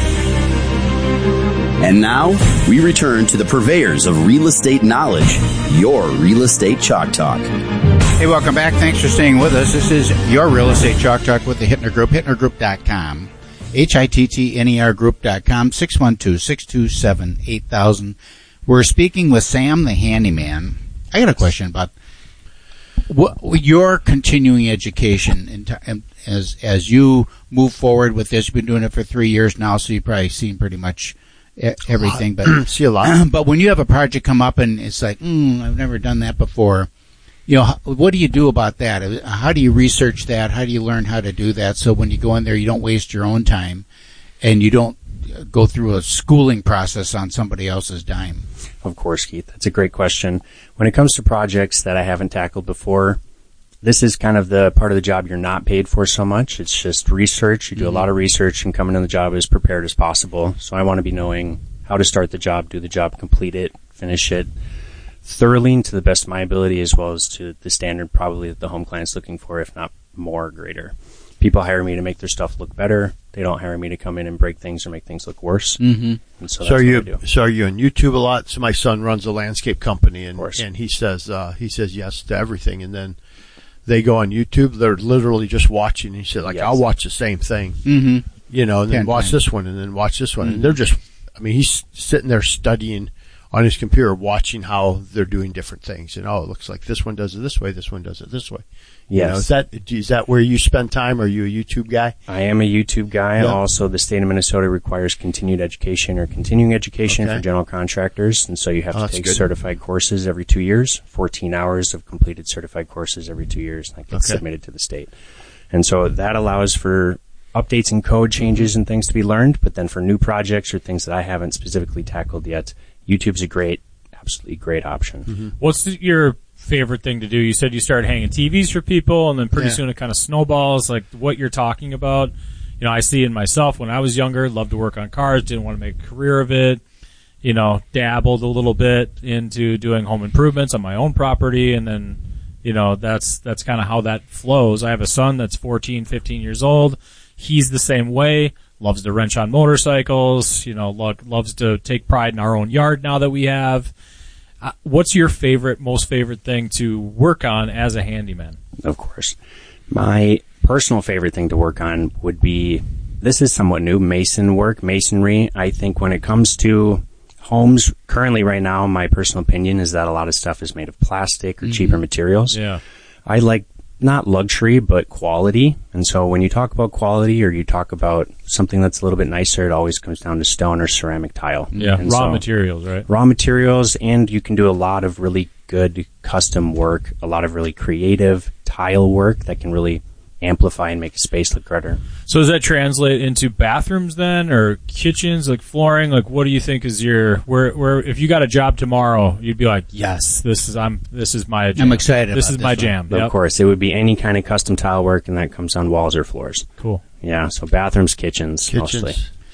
S11: And now, we return to the purveyors of real estate knowledge, your Real Estate Chalk Talk.
S1: Hey, welcome back. Thanks for staying with us. This is your Real Estate Chalk Talk with the Hittner Group, hittner group dot com, H I T T N E R group dot com, six one two, six two seven, eight thousand. We're speaking with Sam the Handyman. I got a question about what, your continuing education in t- as as you move forward with this. You've been doing it for three years now, so you've probably seen pretty much everything, but
S2: see a lot.
S1: But when you have a project come up and it's like, mm, I've never done that before, you know, what do you do about that? How do you research that? How do you learn how to do that? So when you go in there, you don't waste your own time, and you don't go through a schooling process on somebody else's dime.
S12: Of course, Keith. That's a great question. When it comes to projects that I haven't tackled before, this is kind of the part of the job you're not paid for so much. It's just research. You do mm-hmm. a lot of research and come into the job as prepared as possible. So I want to be knowing how to start the job, do the job, complete it, finish it thoroughly and to the best of my ability, as well as to the standard probably that the home client's looking for, if not more greater. People hire me to make their stuff look better. They don't hire me to come in and break things or make things look worse.
S1: Mm-hmm.
S12: And so,
S2: so
S12: that's
S2: are you?
S12: what I do.
S2: So are you on YouTube a lot? So my son runs a landscape company, and and he says uh, he says yes to everything, and then they go on YouTube. They're literally just watching. He said, like, yes. I'll watch the same thing,
S1: mm-hmm.
S2: you know, and then
S1: Ten
S2: watch
S1: times.
S2: this one, and then watch this one,
S1: Mm-hmm.
S2: and they're just. I mean, he's sitting there studying on his computer, watching how they're doing different things, and oh, it looks like this one does it this way, this one does it this way.
S12: Yes.
S2: You know, is that is that where you spend time? Are you a YouTube guy?
S12: I am a YouTube guy.
S2: Yeah.
S12: Also, the state of Minnesota requires continued education or continuing education
S2: Okay.
S12: for general contractors, and so you have
S2: Oh,
S12: to
S2: that's
S12: take
S2: good.
S12: certified courses every two years, fourteen hours of completed certified courses every two years, that gets
S2: Okay.
S12: submitted to the state. And so that allows for updates and code changes and things to be learned, but then for new projects or things that I haven't specifically tackled yet, YouTube's a great, absolutely great option.
S2: Mm-hmm.
S3: What's your favorite thing to do? You said you started hanging T Vs for people, and then pretty
S2: Yeah.
S3: soon it kind of snowballs, like what you're talking about. You know, I see in myself when I was younger, loved to work on cars, didn't want to make a career of it. You know, dabbled a little bit into doing home improvements on my own property, and then, you know, that's that's kind of how that flows. I have a son that's fourteen, fifteen years old. He's the same way. Loves to wrench on motorcycles. You know, lo- loves to take pride in our own yard now that we have. Uh, what's your favorite, most favorite thing to work on as a handyman?
S12: Of course. My personal favorite thing to work on would be, this is somewhat new, mason work, masonry. I think when it comes to homes, currently right now, my personal opinion is that a lot of stuff is made of plastic or
S3: Mm-hmm.
S12: cheaper materials.
S3: Yeah.
S12: I like not luxury, but quality. And so when you talk about quality or you talk about something that's a little bit nicer, it always comes down to stone or ceramic tile.
S3: Yeah,
S12: And
S3: raw
S12: so-
S3: materials, right?
S12: Raw materials, and you can do a lot of really good custom work, a lot of really creative tile work that can really amplify and make a space look better.
S3: So does that translate into bathrooms then, or kitchens, like flooring? Like, what do you think is your where where if you got a job tomorrow, you'd be like, yes, this is I'm this is my jam.
S1: I'm excited
S3: This
S1: about
S3: is
S1: this
S3: my
S1: one.
S3: jam.
S12: Of
S3: Yep.
S12: course, it would be any kind of custom tile work, and that comes on walls or floors.
S3: Cool.
S12: Yeah, so bathrooms, kitchens,
S2: Kitchens.
S12: mostly.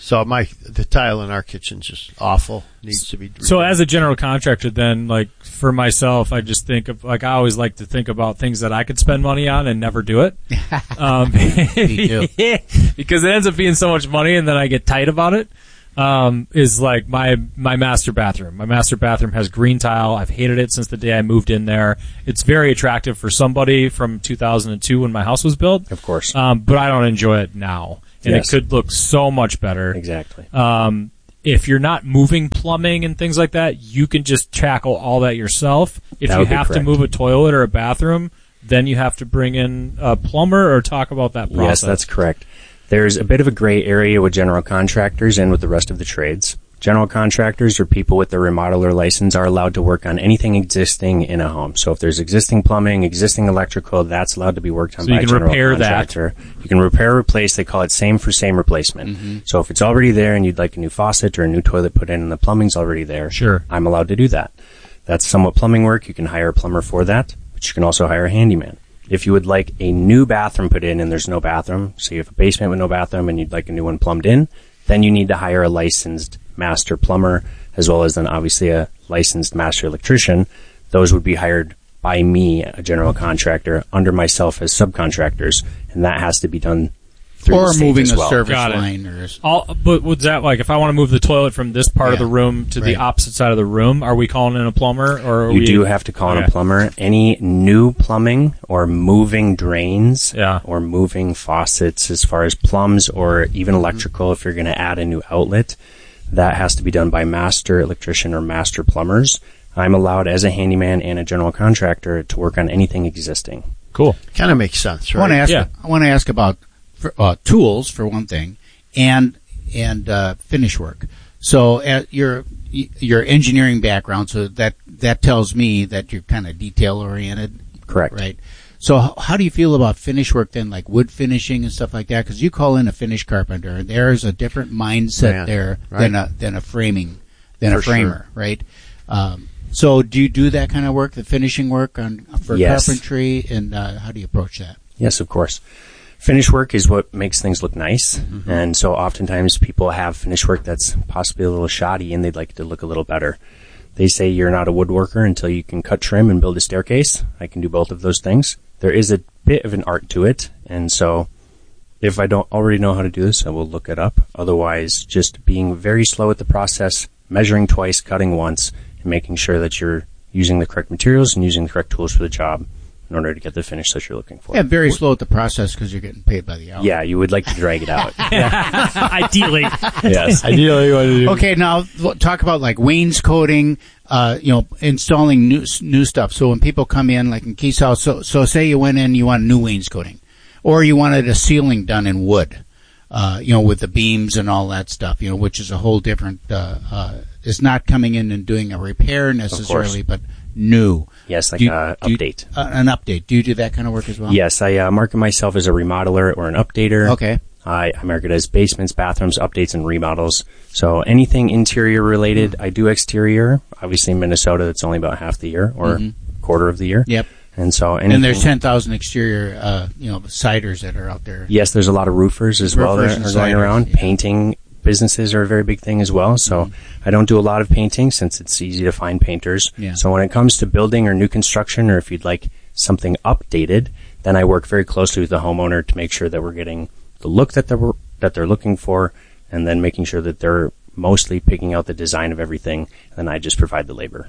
S2: So my the tile in our kitchen's just awful. Needs to be.
S3: So as a general contractor, then, like for myself, I just think of like I always like to think about things that I could spend money on and never do it. Um,
S1: Me too.
S3: Because it ends up being so much money, and then I get tight about it. Um, is like my my master bathroom. My master bathroom has green tile. I've hated it since the day I moved in there. It's very attractive for somebody from two thousand two when my house was built.
S12: Of course.
S3: Um, but I don't enjoy it now. And
S12: Yes.
S3: it could look so much better.
S12: Exactly.
S3: Um, if you're not moving plumbing and things like that, you can just tackle all that yourself. If
S12: That
S3: you
S12: would be
S3: have to
S12: correct.
S3: move a toilet or a bathroom, then you have to bring in a plumber or talk about that process.
S12: Yes, that's correct. There's a bit of a gray area with general contractors and with the rest of the trades. General contractors or people with their remodeler license are allowed to work on anything existing in a home. So if there's existing plumbing, existing electrical, that's allowed to be worked on
S3: So you
S12: by
S3: can
S12: a general
S3: repair that.
S12: contractor. You can repair or replace. They call it same for same replacement.
S3: Mm-hmm.
S12: So if it's already there and you'd like a new faucet or a new toilet put in and the plumbing's already there,
S3: Sure.
S12: I'm allowed to do that. That's somewhat plumbing work. You can hire a plumber for that, but you can also hire a handyman. If you would like a new bathroom put in and there's no bathroom, so you have a basement with no bathroom and you'd like a new one plumbed in, then you need to hire a licensed master plumber, as well as then obviously a licensed master electrician. Those would be hired by me, a general contractor, under myself as subcontractors, and that has to be done through
S1: Or
S12: the state
S1: moving
S12: as
S1: a
S12: well.
S1: service
S3: Got it.
S1: line. Or s-
S3: All, but would that like if I want to move the toilet from this part of
S1: Yeah,
S3: the room to the
S1: right.
S3: opposite side of the room, are we calling in a plumber or are
S12: You
S3: we,
S12: do have to call in
S3: Okay.
S12: a plumber. Any new plumbing or moving drains
S3: Yeah.
S12: or moving faucets as far as plums or even electrical, if you're going to add a new outlet, that has to be done by master electrician or master plumbers. I'm allowed as a handyman and a general contractor to work on anything existing.
S3: Cool.
S2: Kind of makes sense,
S1: I want to
S2: right?
S1: ask.
S3: Yeah.
S1: I want to ask about for, uh, tools for one thing, and and uh, finish work. So uh, your your engineering background, so that that tells me that you're kind of detail oriented.
S12: Correct.
S1: Right. So h- how do you feel about finish work then, like wood finishing and stuff like that? Because you call in a finish carpenter, and there's a different mindset
S2: Yeah,
S1: there
S2: right.
S1: than a than a framing than
S2: For
S1: a framer, right? Um, so do you do that kind of work, the finishing work on for
S12: Yes.
S1: carpentry, and uh, how do you approach that?
S12: Yes, of course. Finish work is what makes things look nice.
S1: Mm-hmm.
S12: And so oftentimes people have finish work that's possibly a little shoddy and they'd like it to look a little better. They say you're not a woodworker until you can cut trim and build a staircase. I can do both of those things. There is a bit of an art to it. And so if I don't already know how to do this, I will look it up. Otherwise, just being very slow at the process, measuring twice, cutting once, and making sure that you're using the correct materials and using the correct tools for the job in order to get the finish that you're looking for.
S1: Yeah, very slow at the process because you're getting paid by the hour.
S12: Yeah, you would like to drag it out.
S3: Ideally.
S12: Yes.
S2: Ideally, what to do.
S1: Okay, now w- talk about like wainscoting, uh, you know, installing new s- new stuff. So when people come in, like in Keith's house, so so say you went in, you want new wainscoting, or you wanted a ceiling done in wood, uh, you know, with the beams and all that stuff, you know, which is a whole different. Uh, uh, it's not coming in and doing a repair necessarily, but new.
S12: Yes, like
S1: Do you-
S12: a
S1: do you-
S12: update.
S1: uh, an update. Do you do that kind of work as well?
S12: Yes, I uh, market myself as a remodeler or an updater.
S1: Okay.
S12: I, I market as basements, bathrooms, updates, and remodels. So anything interior related.
S1: Mm-hmm.
S12: I do exterior. Obviously, in Minnesota, it's only about half the year or
S1: Mhm.
S12: quarter of the year.
S1: Yep.
S12: And so anything,
S1: And there's ten thousand exterior, uh, you know, siders that are out there.
S12: Yes, there's a lot of roofers as well
S1: Roofers
S12: that
S1: and
S12: are going
S1: sliders,
S12: around.
S1: yeah.
S12: Painting businesses are a very big thing as well. So I don't do a lot of painting since it's easy to find painters.
S1: Yeah.
S12: So when it comes to building or new construction, or if you'd like something updated, then I work very closely with the homeowner to make sure that we're getting the look that they're that they're looking for, and then making sure that they're mostly picking out the design of everything, and then I just provide the labor.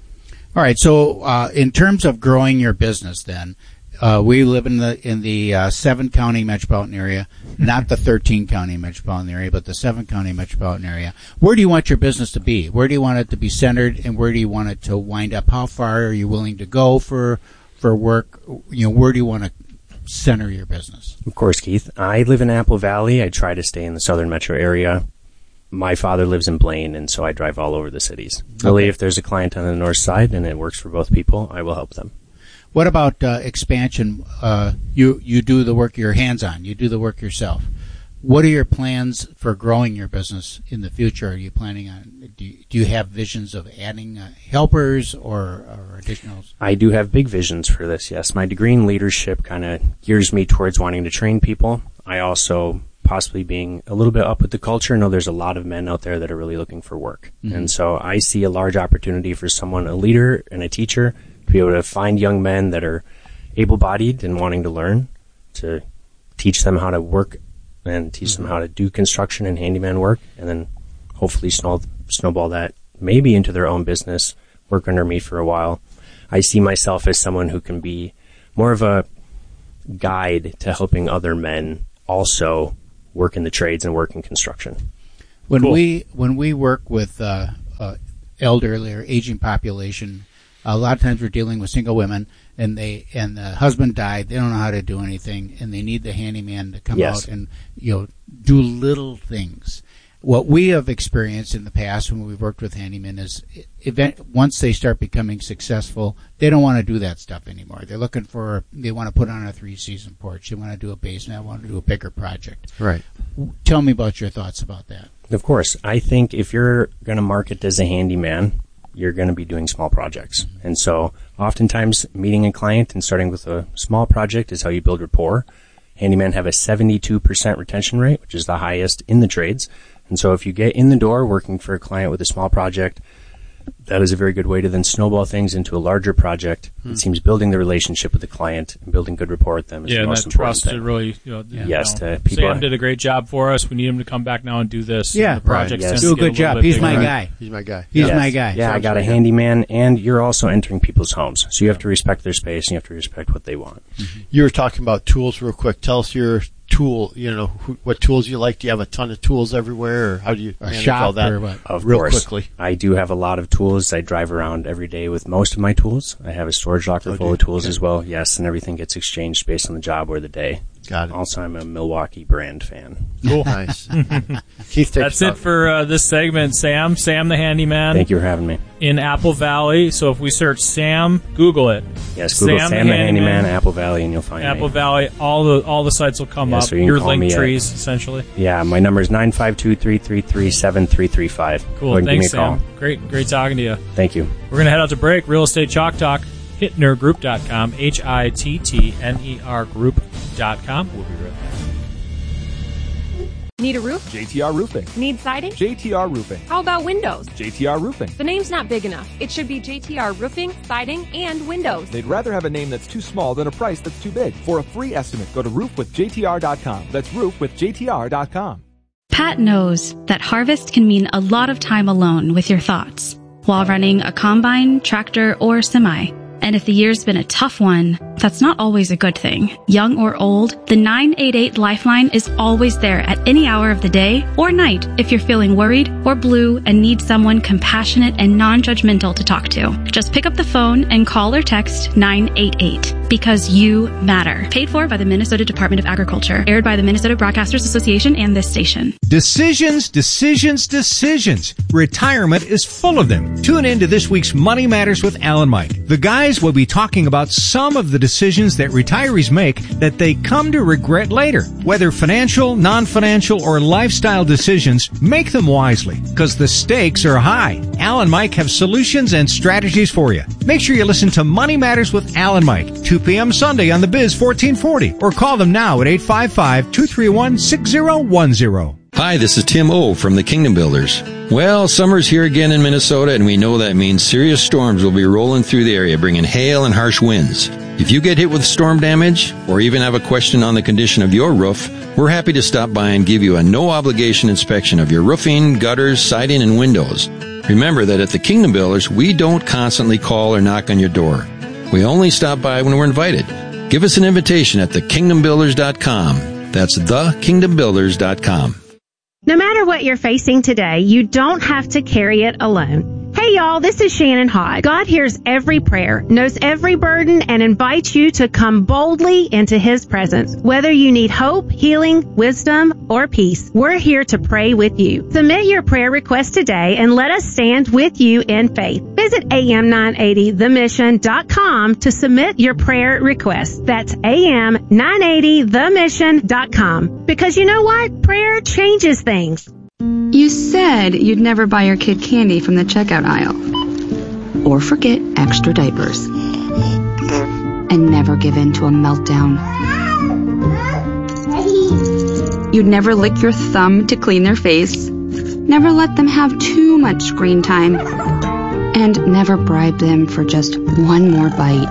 S1: All right. So, uh, in terms of growing your business, then uh, we live in the in the uh, seven county metropolitan area, not the thirteen county metropolitan area, but the seven county metropolitan area. Where do you want your business to be? Where do you want it to be centered, and where do you want it to wind up? How far are you willing to go for for work? You know, where do you want to center your business?
S12: Of course, Keith. I live in Apple Valley. I try to stay in the southern metro area. My father lives in Blaine, and so I drive all over the cities. Really,
S1: Okay.
S12: if there's a client on the north side and it works for both people, I will help them.
S1: What about uh, expansion? Uh, you you do the work your hands on. You do the work yourself. What are your plans for growing your business in the future? Are you planning on? Do you, do you have visions of adding uh, helpers or, or additionals?
S12: I do have big visions for this, yes. My degree in leadership kind of gears me towards wanting to train people. I also possibly being a little bit up with the culture. I know there's a lot of men out there that are really looking for work. Mm-hmm. And so I see a large opportunity for someone, a leader and a teacher, to be able to find young men that are able-bodied and wanting to learn, to teach them how to work and teach mm-hmm. them how to do construction and handyman work, and then hopefully snow, snowball that maybe into their own business, work under me for a while. I see myself as someone who can be more of a guide to helping other men also work in the trades and work in construction.
S1: When
S3: Cool.
S1: we when we work with uh, uh, elderly or aging population, a lot of times we're dealing with single women, and they and the husband died. They don't know how to do anything, and they need the handyman to come
S12: Yes.
S1: out and you know do little things. What we have experienced in the past when we've worked with handymen is event, once they start becoming successful, they don't want to do that stuff anymore. They're looking for, they want to put on a three-season porch. They want to do a basement. They want to do a bigger project.
S2: Right.
S1: Tell me about your thoughts about that.
S12: Of course. I think if you're going to market as a handyman, you're going to be doing small projects. Mm-hmm. And so oftentimes meeting a client and starting with a small project is how you build rapport. Handymen have a seventy-two percent retention rate, which is the highest in the trades. And so if you get in the door working for a client with a small project, that is a very good way to then snowball things into a larger project. Hmm. It seems building the relationship with the client and building good rapport with them is
S3: yeah,
S12: the
S3: and
S12: most
S3: that
S12: important
S3: trust
S12: thing.
S3: to really, you know,
S12: yeah.
S3: you
S12: yes,
S3: know,
S12: to people.
S3: Sam did a great job for us. We need him to come back now and do this.
S1: Yeah,
S3: the project
S12: right. Yes.
S1: Do a good job. He's my guy.
S2: He's my guy.
S1: He's
S12: yes.
S1: my guy.
S12: Yeah,
S1: Sounds
S12: I got a
S1: right.
S12: handyman, and you're also entering people's homes. So you have to respect their space, and you have to respect what they want.
S2: Mm-hmm. You were talking about tools real quick. Tell us your tool, you know, who, what tools you like. Do you have a ton of tools everywhere, or how do you
S1: A
S2: manage
S1: shop
S2: all that?
S1: or what?
S12: Of
S2: real
S12: course.
S2: quickly?
S12: I do have a lot of tools. I drive around every day with most of my tools. I have a storage locker
S2: Oh,
S12: full
S2: do
S12: of tools
S2: you?
S12: as well. Yes, and everything gets exchanged based on the job or the day.
S2: Got it.
S12: Also, I'm a Milwaukee brand fan.
S3: Cool.
S2: Nice. Keith, take
S3: That's
S2: us
S3: it
S2: out.
S3: for uh, this segment. Sam, Sam the Handyman.
S12: Thank you for having me.
S3: In Apple Valley. So if we search Sam, Google it.
S12: Yes, Google
S3: Sam,
S12: Sam,
S3: the
S12: the Handyman,
S3: Handyman,
S12: Apple Valley, and you'll find
S3: Apple
S12: me.
S3: Valley. All the all the sites will come
S12: Yeah,
S3: up.
S12: so you can
S3: Your
S12: call
S3: link
S12: me at-
S3: trees, essentially.
S12: Yeah, my number is nine five two, three three three, seven three three five.
S3: Cool.
S12: Go ahead and
S3: Thanks,
S12: give me a
S3: Sam.
S12: call.
S3: Great, great talking to you.
S12: Thank you.
S3: We're going to head out to break. Real Estate Chalk Talk, Hittner Group dot com, H I T T N E R Group dot com. We'll be right back.
S19: Need a roof?
S20: J T R Roofing.
S19: Need siding?
S20: J T R Roofing.
S19: How about windows?
S20: J T R Roofing.
S19: The name's not big enough. It should be J T R Roofing, Siding, and Windows.
S20: They'd rather have a name that's too small than a price that's too big. For a free estimate, go to roof with J T R dot com. That's roof with J T R dot com.
S21: Pat knows that harvest can mean a lot of time alone with your thoughts while running a combine, tractor, or semi. And if the year's been a tough one, that's not always a good thing. Young or old, the nine eight eight Lifeline is always there at any hour of the day or night if you're feeling worried or blue and need someone compassionate and non-judgmental to talk to. Just pick up the phone and call or text nine eight eight because you matter. Paid for by the Minnesota Department of Agriculture. Aired by the Minnesota Broadcasters Association and this station.
S22: Decisions, decisions, decisions. Retirement is full of them. Tune in to this week's Money Matters with Alan Mike. The guys will be talking about some of the decisions that retirees make that they come to regret later. Whether financial, non-financial, or lifestyle decisions, make them wisely, because the stakes are high. Alan Mike have solutions and strategies for you. Make sure you listen to Money Matters with Alan Mike, two p.m. Sunday on the Biz fourteen forty, or call them now at eight five five, two three one, six zero one zero.
S23: Hi, this is Tim O from the Kingdom Builders. Well, summer's here again in Minnesota, and we know that means serious storms will be rolling through the area, bringing hail and harsh winds. If you get hit with storm damage, or even have a question on the condition of your roof, we're happy to stop by and give you a no-obligation inspection of your roofing, gutters, siding, and windows. Remember that at the Kingdom Builders, we don't constantly call or knock on your door. We only stop by when we're invited. Give us an invitation at the kingdom builders dot com. That's the kingdom builders dot com.
S24: No matter what you're facing today, you don't have to carry it alone. Hey y'all, this is Shannon Hodge. God hears every prayer, knows every burden, and invites you to come boldly into His presence. Whether you need hope, healing, wisdom, or peace, we're here to pray with you. Submit your prayer request today and let us stand with you in faith. Visit A M nine eighty the mission dot com to submit your prayer request. That's A M nine eighty the mission dot com. Because you know what? Prayer changes things.
S5: You said you'd never buy your kid candy from the checkout aisle. Or forget extra diapers. And never give in to a meltdown. You'd never lick your thumb to clean their face. Never let them have too much screen time. And never bribe them for just one more bite.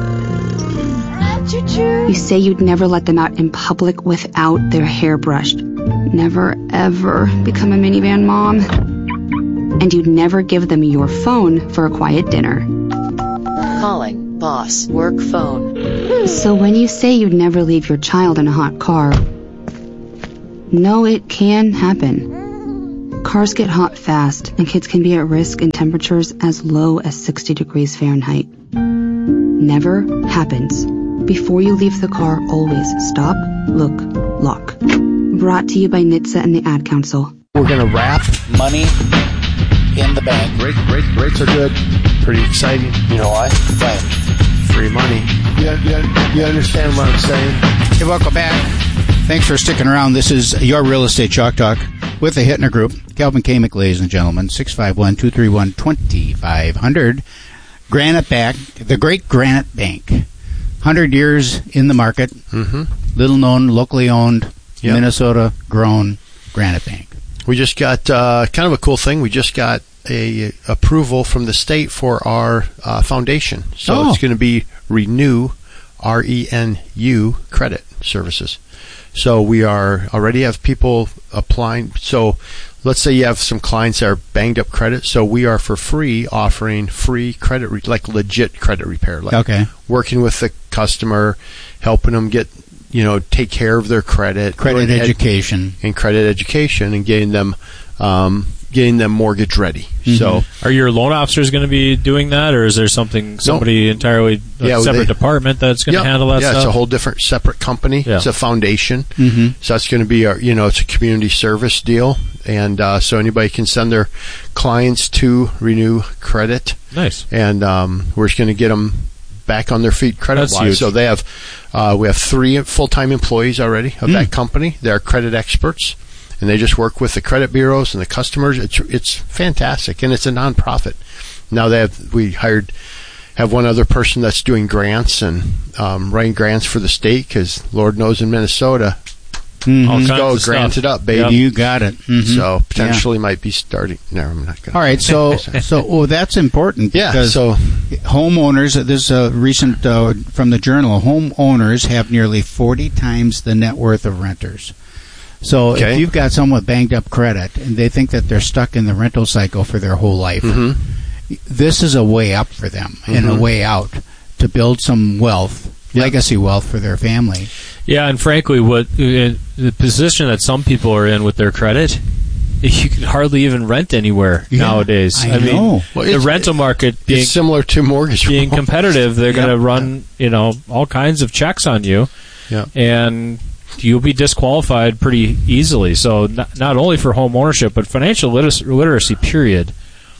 S5: You say you'd never let them out in public without their hair brushed. Never, ever become a minivan mom. And you'd never give them your phone for a quiet dinner.
S4: Calling boss work phone.
S5: So when you say you'd never leave your child in a hot car, no, it can happen. Cars get hot fast, and kids can be at risk in temperatures as low as sixty degrees Fahrenheit. Never happens. Before you leave the car, always stop, look, lock. Brought to you by N H T S A and the Ad Council.
S2: We're going to wrap
S1: money in the bank.
S2: Rate, rate, rates are good. Pretty exciting.
S1: You know why? Right.
S2: Free money. You, you, you understand what I'm saying?
S1: Hey, welcome back. Thanks for sticking around. This is your Real Estate Chalk Talk with the Hittner Group. Calvin Kamick, ladies and gentlemen. six five one, two three one, two five zero zero. Granite Bank, the great Granite Bank. one hundred years in the market.
S2: Mm-hmm.
S1: Little known, locally owned,
S2: yep.
S1: Minnesota grown Granite Bank.
S2: We just got uh, kind of a cool thing. We just got a approval from the state for our uh, foundation. So
S1: oh.
S2: it's going to be Renew, R E N U, Credit Services. So we are already have people applying. So let's say you have some clients that are banged up credit. So we are for free offering free credit, re- like legit credit repair. Like
S1: okay.
S2: Working with the customer, helping them get, you know, take care of their credit.
S1: Credit
S2: ed-
S1: education.
S2: And credit education and getting them, um, getting them mortgage ready.
S1: Mm-hmm.
S2: So
S3: are your loan officers going to be doing that, or is there something, somebody nope. entirely, a
S2: yeah,
S3: separate
S2: they,
S3: department that's going to
S2: yep,
S3: handle that
S2: yeah,
S3: stuff?
S2: Yeah, it's a whole different separate company.
S3: Yeah.
S2: It's a foundation.
S1: Mm-hmm.
S2: So that's going to be, our, you know, it's a community service deal. And uh, so anybody can send their clients to Renew Credit.
S3: Nice.
S2: And um, we're just going to get them back on their feet credit-wise. So they have, uh, we have three full-time employees already of mm. that company. They're credit experts. And they just work with the credit bureaus and the customers. It's it's fantastic, and it's a nonprofit. Now they have we hired have one other person that's doing grants and um, writing grants for the state because Lord knows in Minnesota,
S1: mm-hmm.
S2: let's go grant it up, baby.
S1: Yep. You got it. Mm-hmm.
S2: So potentially yeah. might be starting. No, I'm not going.
S1: All right, so so oh, that's important.
S2: Yeah.
S1: Because
S2: so
S1: homeowners, this is a recent uh, from the Journal. Homeowners have nearly forty times the net worth of renters. So
S2: okay.
S1: if you've got someone with banged up credit and they think that they're stuck in the rental cycle for their whole life,
S2: mm-hmm.
S1: this is a way up for them mm-hmm. and a way out to build some wealth,
S2: yep.
S1: legacy wealth for their family.
S3: Yeah, and frankly, what uh, the position that some people are in with their credit, you can hardly even rent anywhere
S1: yeah,
S3: nowadays.
S1: I,
S3: I mean,
S1: know.
S3: Well, the rental market being
S2: similar to mortgage
S3: being competitive, they're
S2: yep.
S3: going to run, you know, all kinds of checks on you,
S2: yeah,
S3: and you'll be disqualified pretty easily. So not, not only for home ownership, but financial literacy, literacy, period,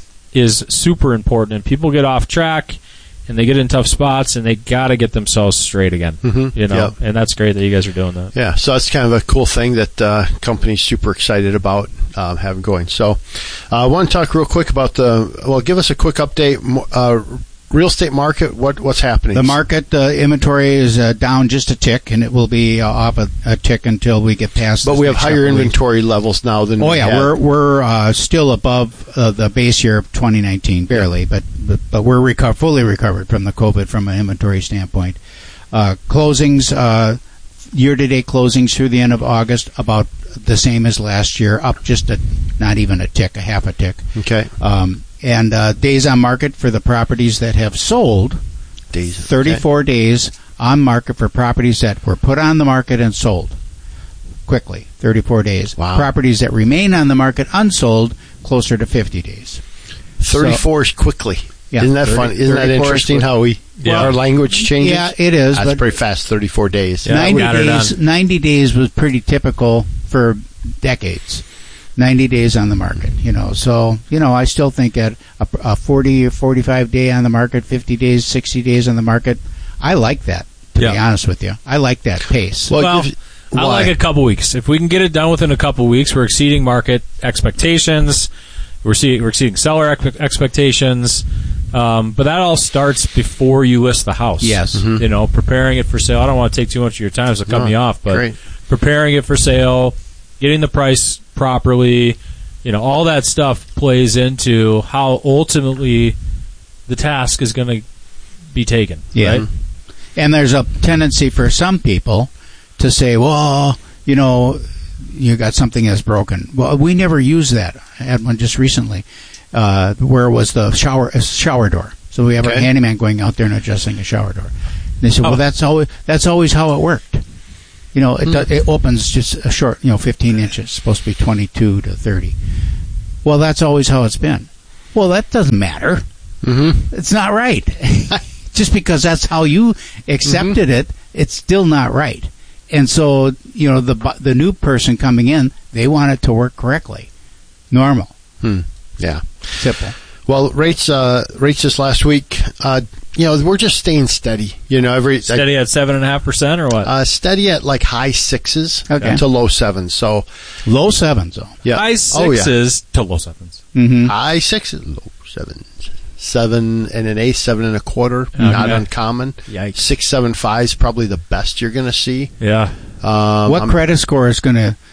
S3: is super important. And people get off track, and they get in tough spots, and they got to get themselves straight again.
S2: Mm-hmm.
S3: You know,
S2: yep.
S3: and that's great that you guys are doing that.
S2: Yeah, so that's kind of a cool thing that uh, company's super excited about um, having going. So uh, I want to talk real quick about the, well, give us a quick update. Uh, Real estate market, what what's happening?
S1: The market uh, inventory is uh, down just a tick, and it will be uh, off a, a tick until we get past.
S2: But we have higher inventory weeks. levels now than.
S1: Oh
S2: we
S1: yeah,
S2: had.
S1: we're we're uh, still above uh, the base year of twenty nineteen, barely, yeah. but, but but we're reco- fully recovered from the COVID from an inventory standpoint. Uh, closings, uh, year-to-date closings through the end of August, about the same as last year, up just a not even a tick, a half a tick.
S2: Okay.
S1: Um, And uh, days on market for the properties that have sold,
S2: days,
S1: thirty-four
S2: okay.
S1: days on market for properties that were put on the market and sold quickly, thirty-four days.
S2: Wow.
S1: Properties that remain on the market unsold, closer to fifty days.
S2: thirty-four so, is quickly.
S1: Yeah,
S2: Isn't that
S1: thirty,
S2: fun? Isn't that interesting how we
S3: yeah.
S2: our language changes?
S1: Yeah, it is.
S2: That's
S1: but
S2: pretty fast, thirty-four days.
S1: Yeah, ninety days, ninety days was pretty typical for decades. ninety days on the market, you know. So, you know, I still think at a, a forty or forty-five day on the market, fifty days, sixty days on the market, I like that, to
S3: yeah.
S1: be honest with you. I like that pace.
S3: Well, well I like a couple weeks. If we can get it done within a couple weeks, we're exceeding market expectations. We're, see, we're exceeding seller ex- expectations. Um, but that all starts before you list the house.
S1: Yes.
S2: Mm-hmm.
S3: You know, preparing it for sale. I don't want to take too much of your time, so cut
S2: no,
S3: me off. But
S2: great.
S3: preparing it for sale, getting the price properly, you know, all that stuff plays into how ultimately the task is going to be taken.
S1: Yeah.
S3: Right?
S1: And there's a tendency for some people to say, well, you know, you got something that's broken. Well, we never used that. I had one just recently uh, where it was the shower uh, shower door. So we have
S2: Okay.
S1: our handyman going out there and adjusting a shower door. And they said,
S3: Oh.
S1: well, that's always, that's always how it worked. You know, it,
S2: Hmm.
S1: do, it opens just a short, you know, fifteen inches. It's supposed to be twenty-two to thirty. Well, that's always how it's been. Well, that doesn't matter.
S2: Mm-hmm.
S1: It's not right. Just because that's how you accepted
S2: Mm-hmm.
S1: it, it's still not right. And so, you know, the bu- the new person coming in, they want it to work correctly. Normal.
S2: Hmm. Yeah.
S1: Simple.
S2: Well, rates uh, rates this last week, uh, you know, we're just staying steady. You know, every
S3: Steady at seven and a half percent or what?
S2: uh, steady at like high sixes
S1: Okay.
S2: to low sevens. So
S1: Low sevens, though.
S2: yeah,
S3: High
S2: Oh, yeah.
S3: sixes to low sevens.
S1: Mm-hmm.
S2: High sixes, low sevens, seven and an eighth, seven and a quarter, not
S3: Okay.
S2: uncommon.
S3: Yikes.
S2: Six, seven, five is probably the best you're going to see.
S3: Yeah.
S2: Um,
S1: What
S2: I'm-
S1: credit score is going to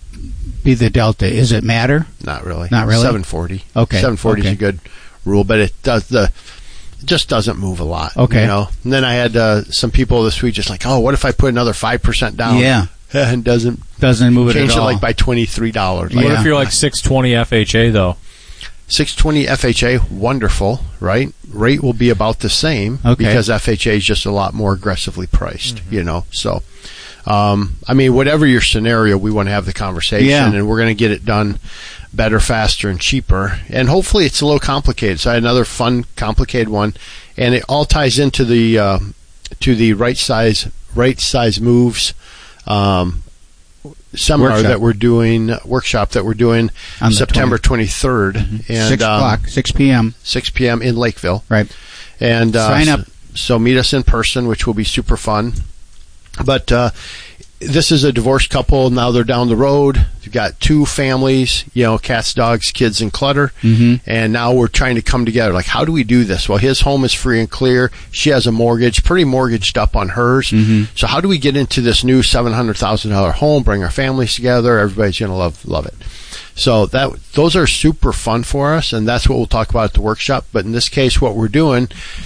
S1: be the delta? Is it matter?
S2: Not really.
S1: Not really?
S2: seven forty.
S1: Okay.
S2: seven forty
S1: Okay.
S2: is a good rule, but it does the it just doesn't move a lot.
S1: Okay.
S2: You know. And then I had uh, some people this week just like, oh, what if I put another five percent down?
S1: Yeah.
S2: and doesn't
S1: Doesn't move it
S2: change
S1: at
S2: it
S1: all.
S2: like by twenty three dollars.
S3: What
S1: Yeah.
S3: if you're like six twenty F H A though?
S2: Six twenty F H A, wonderful, right? Rate will be about the same
S1: Okay.
S2: because F H A is just a lot more aggressively priced. You know, so. Um, I mean, whatever your scenario, we want to have the conversation,
S1: Yeah.
S2: and we're going to get it done better, faster, and cheaper. And hopefully, it's a little complicated. So I had another fun, complicated one, and it all ties into the uh, to the right size, right size moves um, seminar
S1: Workshop.
S2: that we're doing, workshop that we're doing
S1: On the
S2: September twenty-third, and
S1: Six
S2: um,
S1: o'clock, six p.m.
S2: six p.m. in Lakeville.
S1: Right.
S2: And uh,
S1: Sign up.
S2: So meet us in person, which will be super fun. But uh, this is a divorced couple. Now they're down the road. They've got two families, you know, cats, dogs, kids, and clutter.
S1: Mm-hmm.
S2: And now we're trying to come together. Like, how do we do this? Well, his home is free and clear. She has a mortgage, pretty mortgaged up on hers.
S1: Mm-hmm.
S2: So how do we get into this new seven hundred thousand dollars home, bring our families together? Everybody's going to love love it. So that those are super fun for us, and that's what we'll talk about at the workshop. But in this case, what we're doing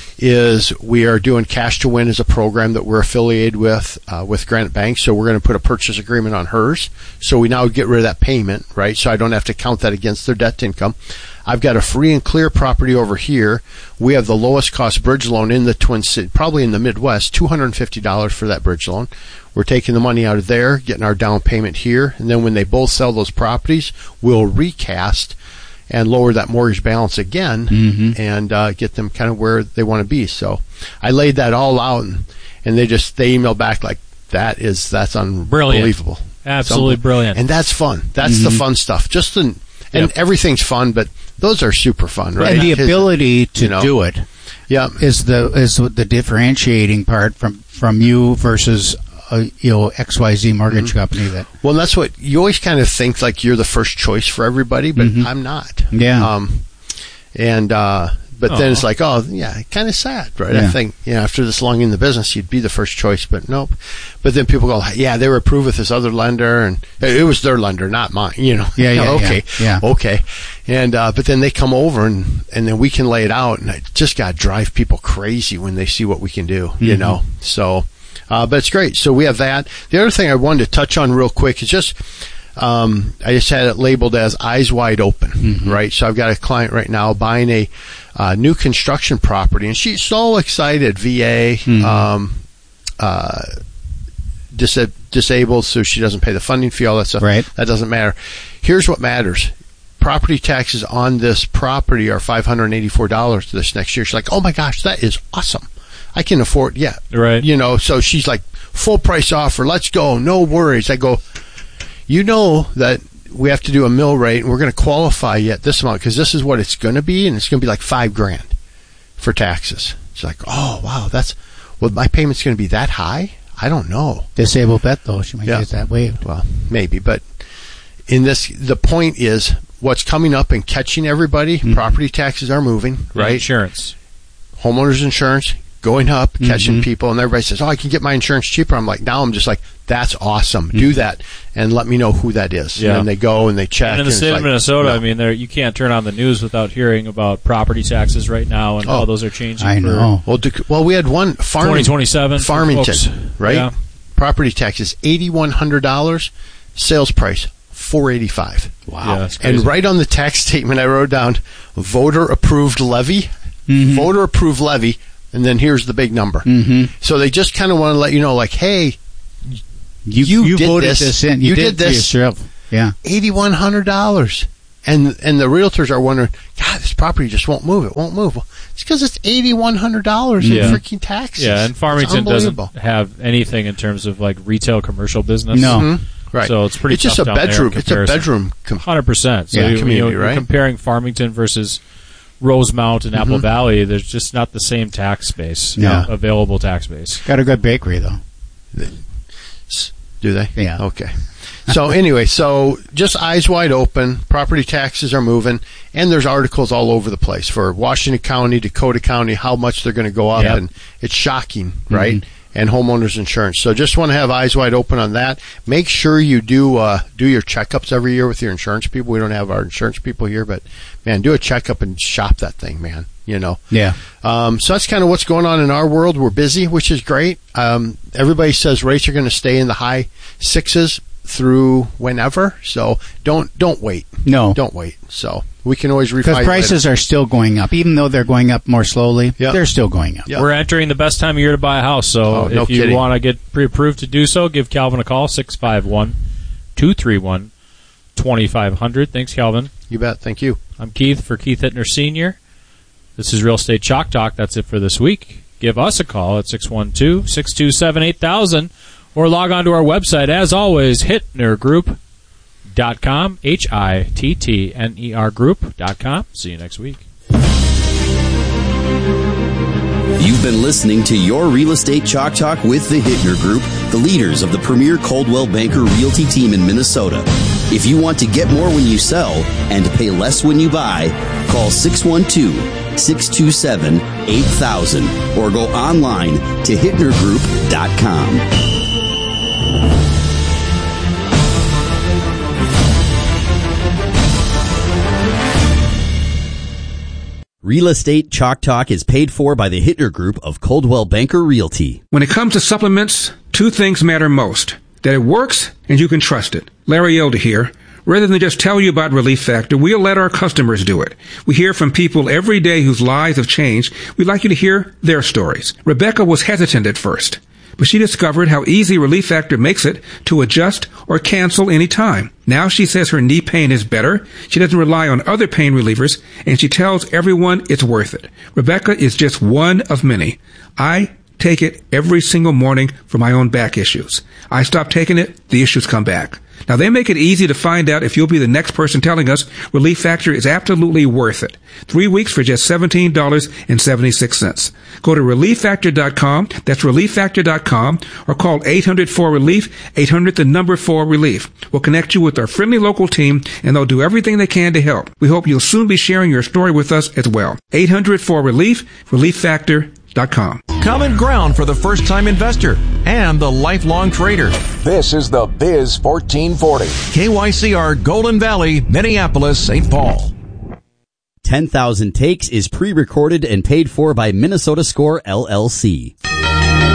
S2: is we are doing Cash to Win as a program that we're affiliated with uh, with Granite Bank. So we're going to put a purchase agreement on hers. So we now get rid of that payment, right? So I don't have to count that against their debt to income. I've got a free and clear property over here. We have the lowest cost bridge loan in the Twin Cities, probably in the Midwest, two hundred fifty dollars for that bridge loan. We're taking the money out of there, getting our down payment here, and then when they both sell those properties, we'll recast and lower that mortgage balance again
S1: Mm-hmm.
S2: and uh, get them kind of where they want to be. So I laid that all out, and, and they just they emailed back like, that is that's unbelievable,
S3: Absolutely
S2: Some-
S3: brilliant.
S2: and that's fun. That's the
S1: Mhm.
S2: fun stuff. Just an, and
S3: Yep.
S2: everything's fun, but those are super fun, right?
S1: And the
S2: His-
S1: ability to
S2: you know.
S1: do it
S2: yeah,
S1: is the is the differentiating part from from you versus a, you know X Y Z mortgage
S2: Mm-hmm.
S1: company that
S2: well, and that's what you always kind of think like you're the first choice for everybody, but
S1: Mhm.
S2: I'm not.
S1: Yeah.
S2: Um, and uh, but then
S3: Aw.
S2: it's like, oh yeah, kind of sad, right? I
S1: Yeah.
S2: think you know after this long in the business, you'd be the first choice, but nope. But then people go, yeah, they were approved with this other lender, and it was their lender, not mine. You know,
S1: Yeah, yeah,
S2: okay,
S1: yeah, yeah.
S2: okay. And uh, but then they come over and and then we can lay it out, and it just got to drive people crazy when they see what we can do. You
S1: Mhm.
S2: know, so. Uh, but it's great. So we have that. The other thing I wanted to touch on real quick is just, um, I just had it labeled as eyes wide open,
S1: Mhm.
S2: right? So I've got a client right now buying a uh, new construction property, and she's so excited. V A,
S1: Mhm.
S2: um, uh, dis- disabled, so she doesn't pay the funding fee, all that stuff.
S1: Right.
S2: That doesn't matter. Here's what matters. Property taxes on this property are five hundred eighty-four dollars this next year. She's like, oh my gosh, that is awesome. I can afford, yeah.
S3: Right.
S2: You know, so she's like, full price offer, let's go, no worries. I go, you know that we have to do a mill rate, and we're going to qualify you at this amount, because this is what it's going to be, and it's going to be like five grand for taxes. She's like, oh, wow, that's, well, my payment's going to be that high? I don't know.
S1: disabled vet though. She might
S2: Yeah.
S1: get that waived.
S2: Well, maybe, but in this, the point is what's coming up and catching everybody.
S1: Mhm.
S2: Property taxes are moving, right?
S3: Insurance.
S2: Homeowners insurance going up, catching
S1: Mhm.
S2: people, and everybody says, "Oh, I can get my insurance cheaper." I'm like, now I'm just like, that's awesome. Mm-hmm. Do that and let me know who that is.
S3: Yeah.
S2: And then they go and they check.
S3: And in the
S2: and
S3: state
S2: it's
S3: of
S2: like,
S3: Minnesota,
S2: no.
S3: I mean, there you can't turn on the news without hearing about property taxes right now and
S2: Oh.
S3: how those are changing.
S1: I
S3: for
S1: know.
S2: Well, dec- well, we had one farming,
S3: twenty twenty-seven for
S2: Farmington,
S3: folks.
S2: right?
S3: Yeah.
S2: Property taxes eighty-one hundred dollars, sales price four eighty-five.
S1: Wow.
S3: Yeah, that's crazy.
S2: And right on the tax statement, I wrote down voter approved levy,
S1: Mm-hmm.
S2: voter approved levy, and then here's the big number.
S1: Mm-hmm.
S2: So they just kind of want to let you know, like, hey,
S1: You,
S2: you,
S1: you
S2: did
S1: voted
S2: this,
S1: this, in. You,
S2: you
S1: did,
S2: did this.
S1: for yourself. Yeah.
S2: eighty-one hundred dollars. And and the realtors are wondering, God, this property just won't move. It won't move. Well, it's because it's eighty-one hundred dollars
S3: Yeah.
S2: in freaking taxes.
S3: Yeah, and
S2: It's
S3: Farmington doesn't
S2: unbelievable.
S3: have anything in terms of like retail commercial business.
S1: No.
S2: Mhm. Right.
S3: So it's pretty
S2: It's just
S3: tough
S2: a
S3: down there in
S2: bedroom. It's a
S3: comparison.
S2: bedroom. Com-
S3: one hundred percent. So
S2: Yeah,
S3: you, you
S2: community,
S3: know, you're
S2: right?
S3: comparing Farmington versus Rosemount and Apple
S2: Mhm.
S3: Valley, there's just not the same tax base,
S1: Yeah.
S3: uh, available tax base.
S1: Got a good bakery, though.
S2: Do they?
S1: Yeah.
S2: Okay. So anyway, so just eyes wide open. Property taxes are moving, and there's articles all over the place for Washington County, Dakota County, how much they're going to go up,
S3: Yep.
S2: and it's shocking, right?
S1: Mm-hmm.
S2: And homeowners insurance. So just want to have eyes wide open on that. Make sure you do uh, do your checkups every year with your insurance people. We don't have our insurance people here, but man, do a checkup and shop that thing, man. You know.
S1: Yeah.
S2: Um, so that's kind of what's going on in our world. We're busy, which is great. Um, everybody says rates are going to stay in the high sixes through whenever. So don't don't wait.
S1: No.
S2: Don't wait. So we can always refine.
S1: Because prices are still going up. Even though they're going up more slowly,
S2: Yep.
S1: they're still going up.
S2: Yep.
S3: We're entering the best time of year to buy a house, so
S2: Oh, no
S3: if you
S2: kidding.
S3: want to get pre-approved to do so, give Calvin a call, six five one, two three one, two five zero zero. Thanks, Calvin.
S2: You bet. Thank you.
S3: I'm Keith for Keith Hittner Senior This is Real Estate Chalk Talk. That's it for this week. Give us a call at six one two, six two seven, eight thousand or log on to our website, as always, hittner group dot com, H I T T N E R group dot com. See you next week.
S11: You've been listening to Your Real Estate Chalk Talk with the Hittner Group, the leaders of the premier Coldwell Banker Realty team in Minnesota. If you want to get more when you sell and pay less when you buy, call six one two, six two seven, eight thousand or go online to hittner group dot com. Real Estate Chalk Talk is paid for by the Hittner Group of Coldwell Banker Realty.
S6: When it comes to supplements, two things matter most. That it works and you can trust it. Larry Elder here. Rather than just tell you about Relief Factor, we'll let our customers do it. We hear from people every day whose lives have changed. We'd like you to hear their stories. Rebecca was hesitant at first, but she discovered how easy Relief Factor makes it to adjust or cancel any time. Now she says her knee pain is better, she doesn't rely on other pain relievers, and she tells everyone it's worth it. Rebecca is just one of many. I take it every single morning for my own back issues. I stop taking it, the issues come back. Now, they make it easy to find out if you'll be the next person telling us Relief Factor is absolutely worth it. Three weeks for just seventeen dollars and seventy-six cents. Go to relief factor dot com, that's relief factor dot com, or call eight hundred four relief, eight hundred the number four relief. We'll connect you with our friendly local team, and they'll do everything they can to help. We hope you'll soon be sharing your story with us as well. eight hundred four relief, relief factor dot com.
S7: Common ground for the first-time investor and the lifelong trader. This is the Biz fourteen forty. K Y C R, Golden Valley, Minneapolis, Saint Paul.
S11: ten thousand Takes is pre-recorded and paid for by Minnesota Score L L C.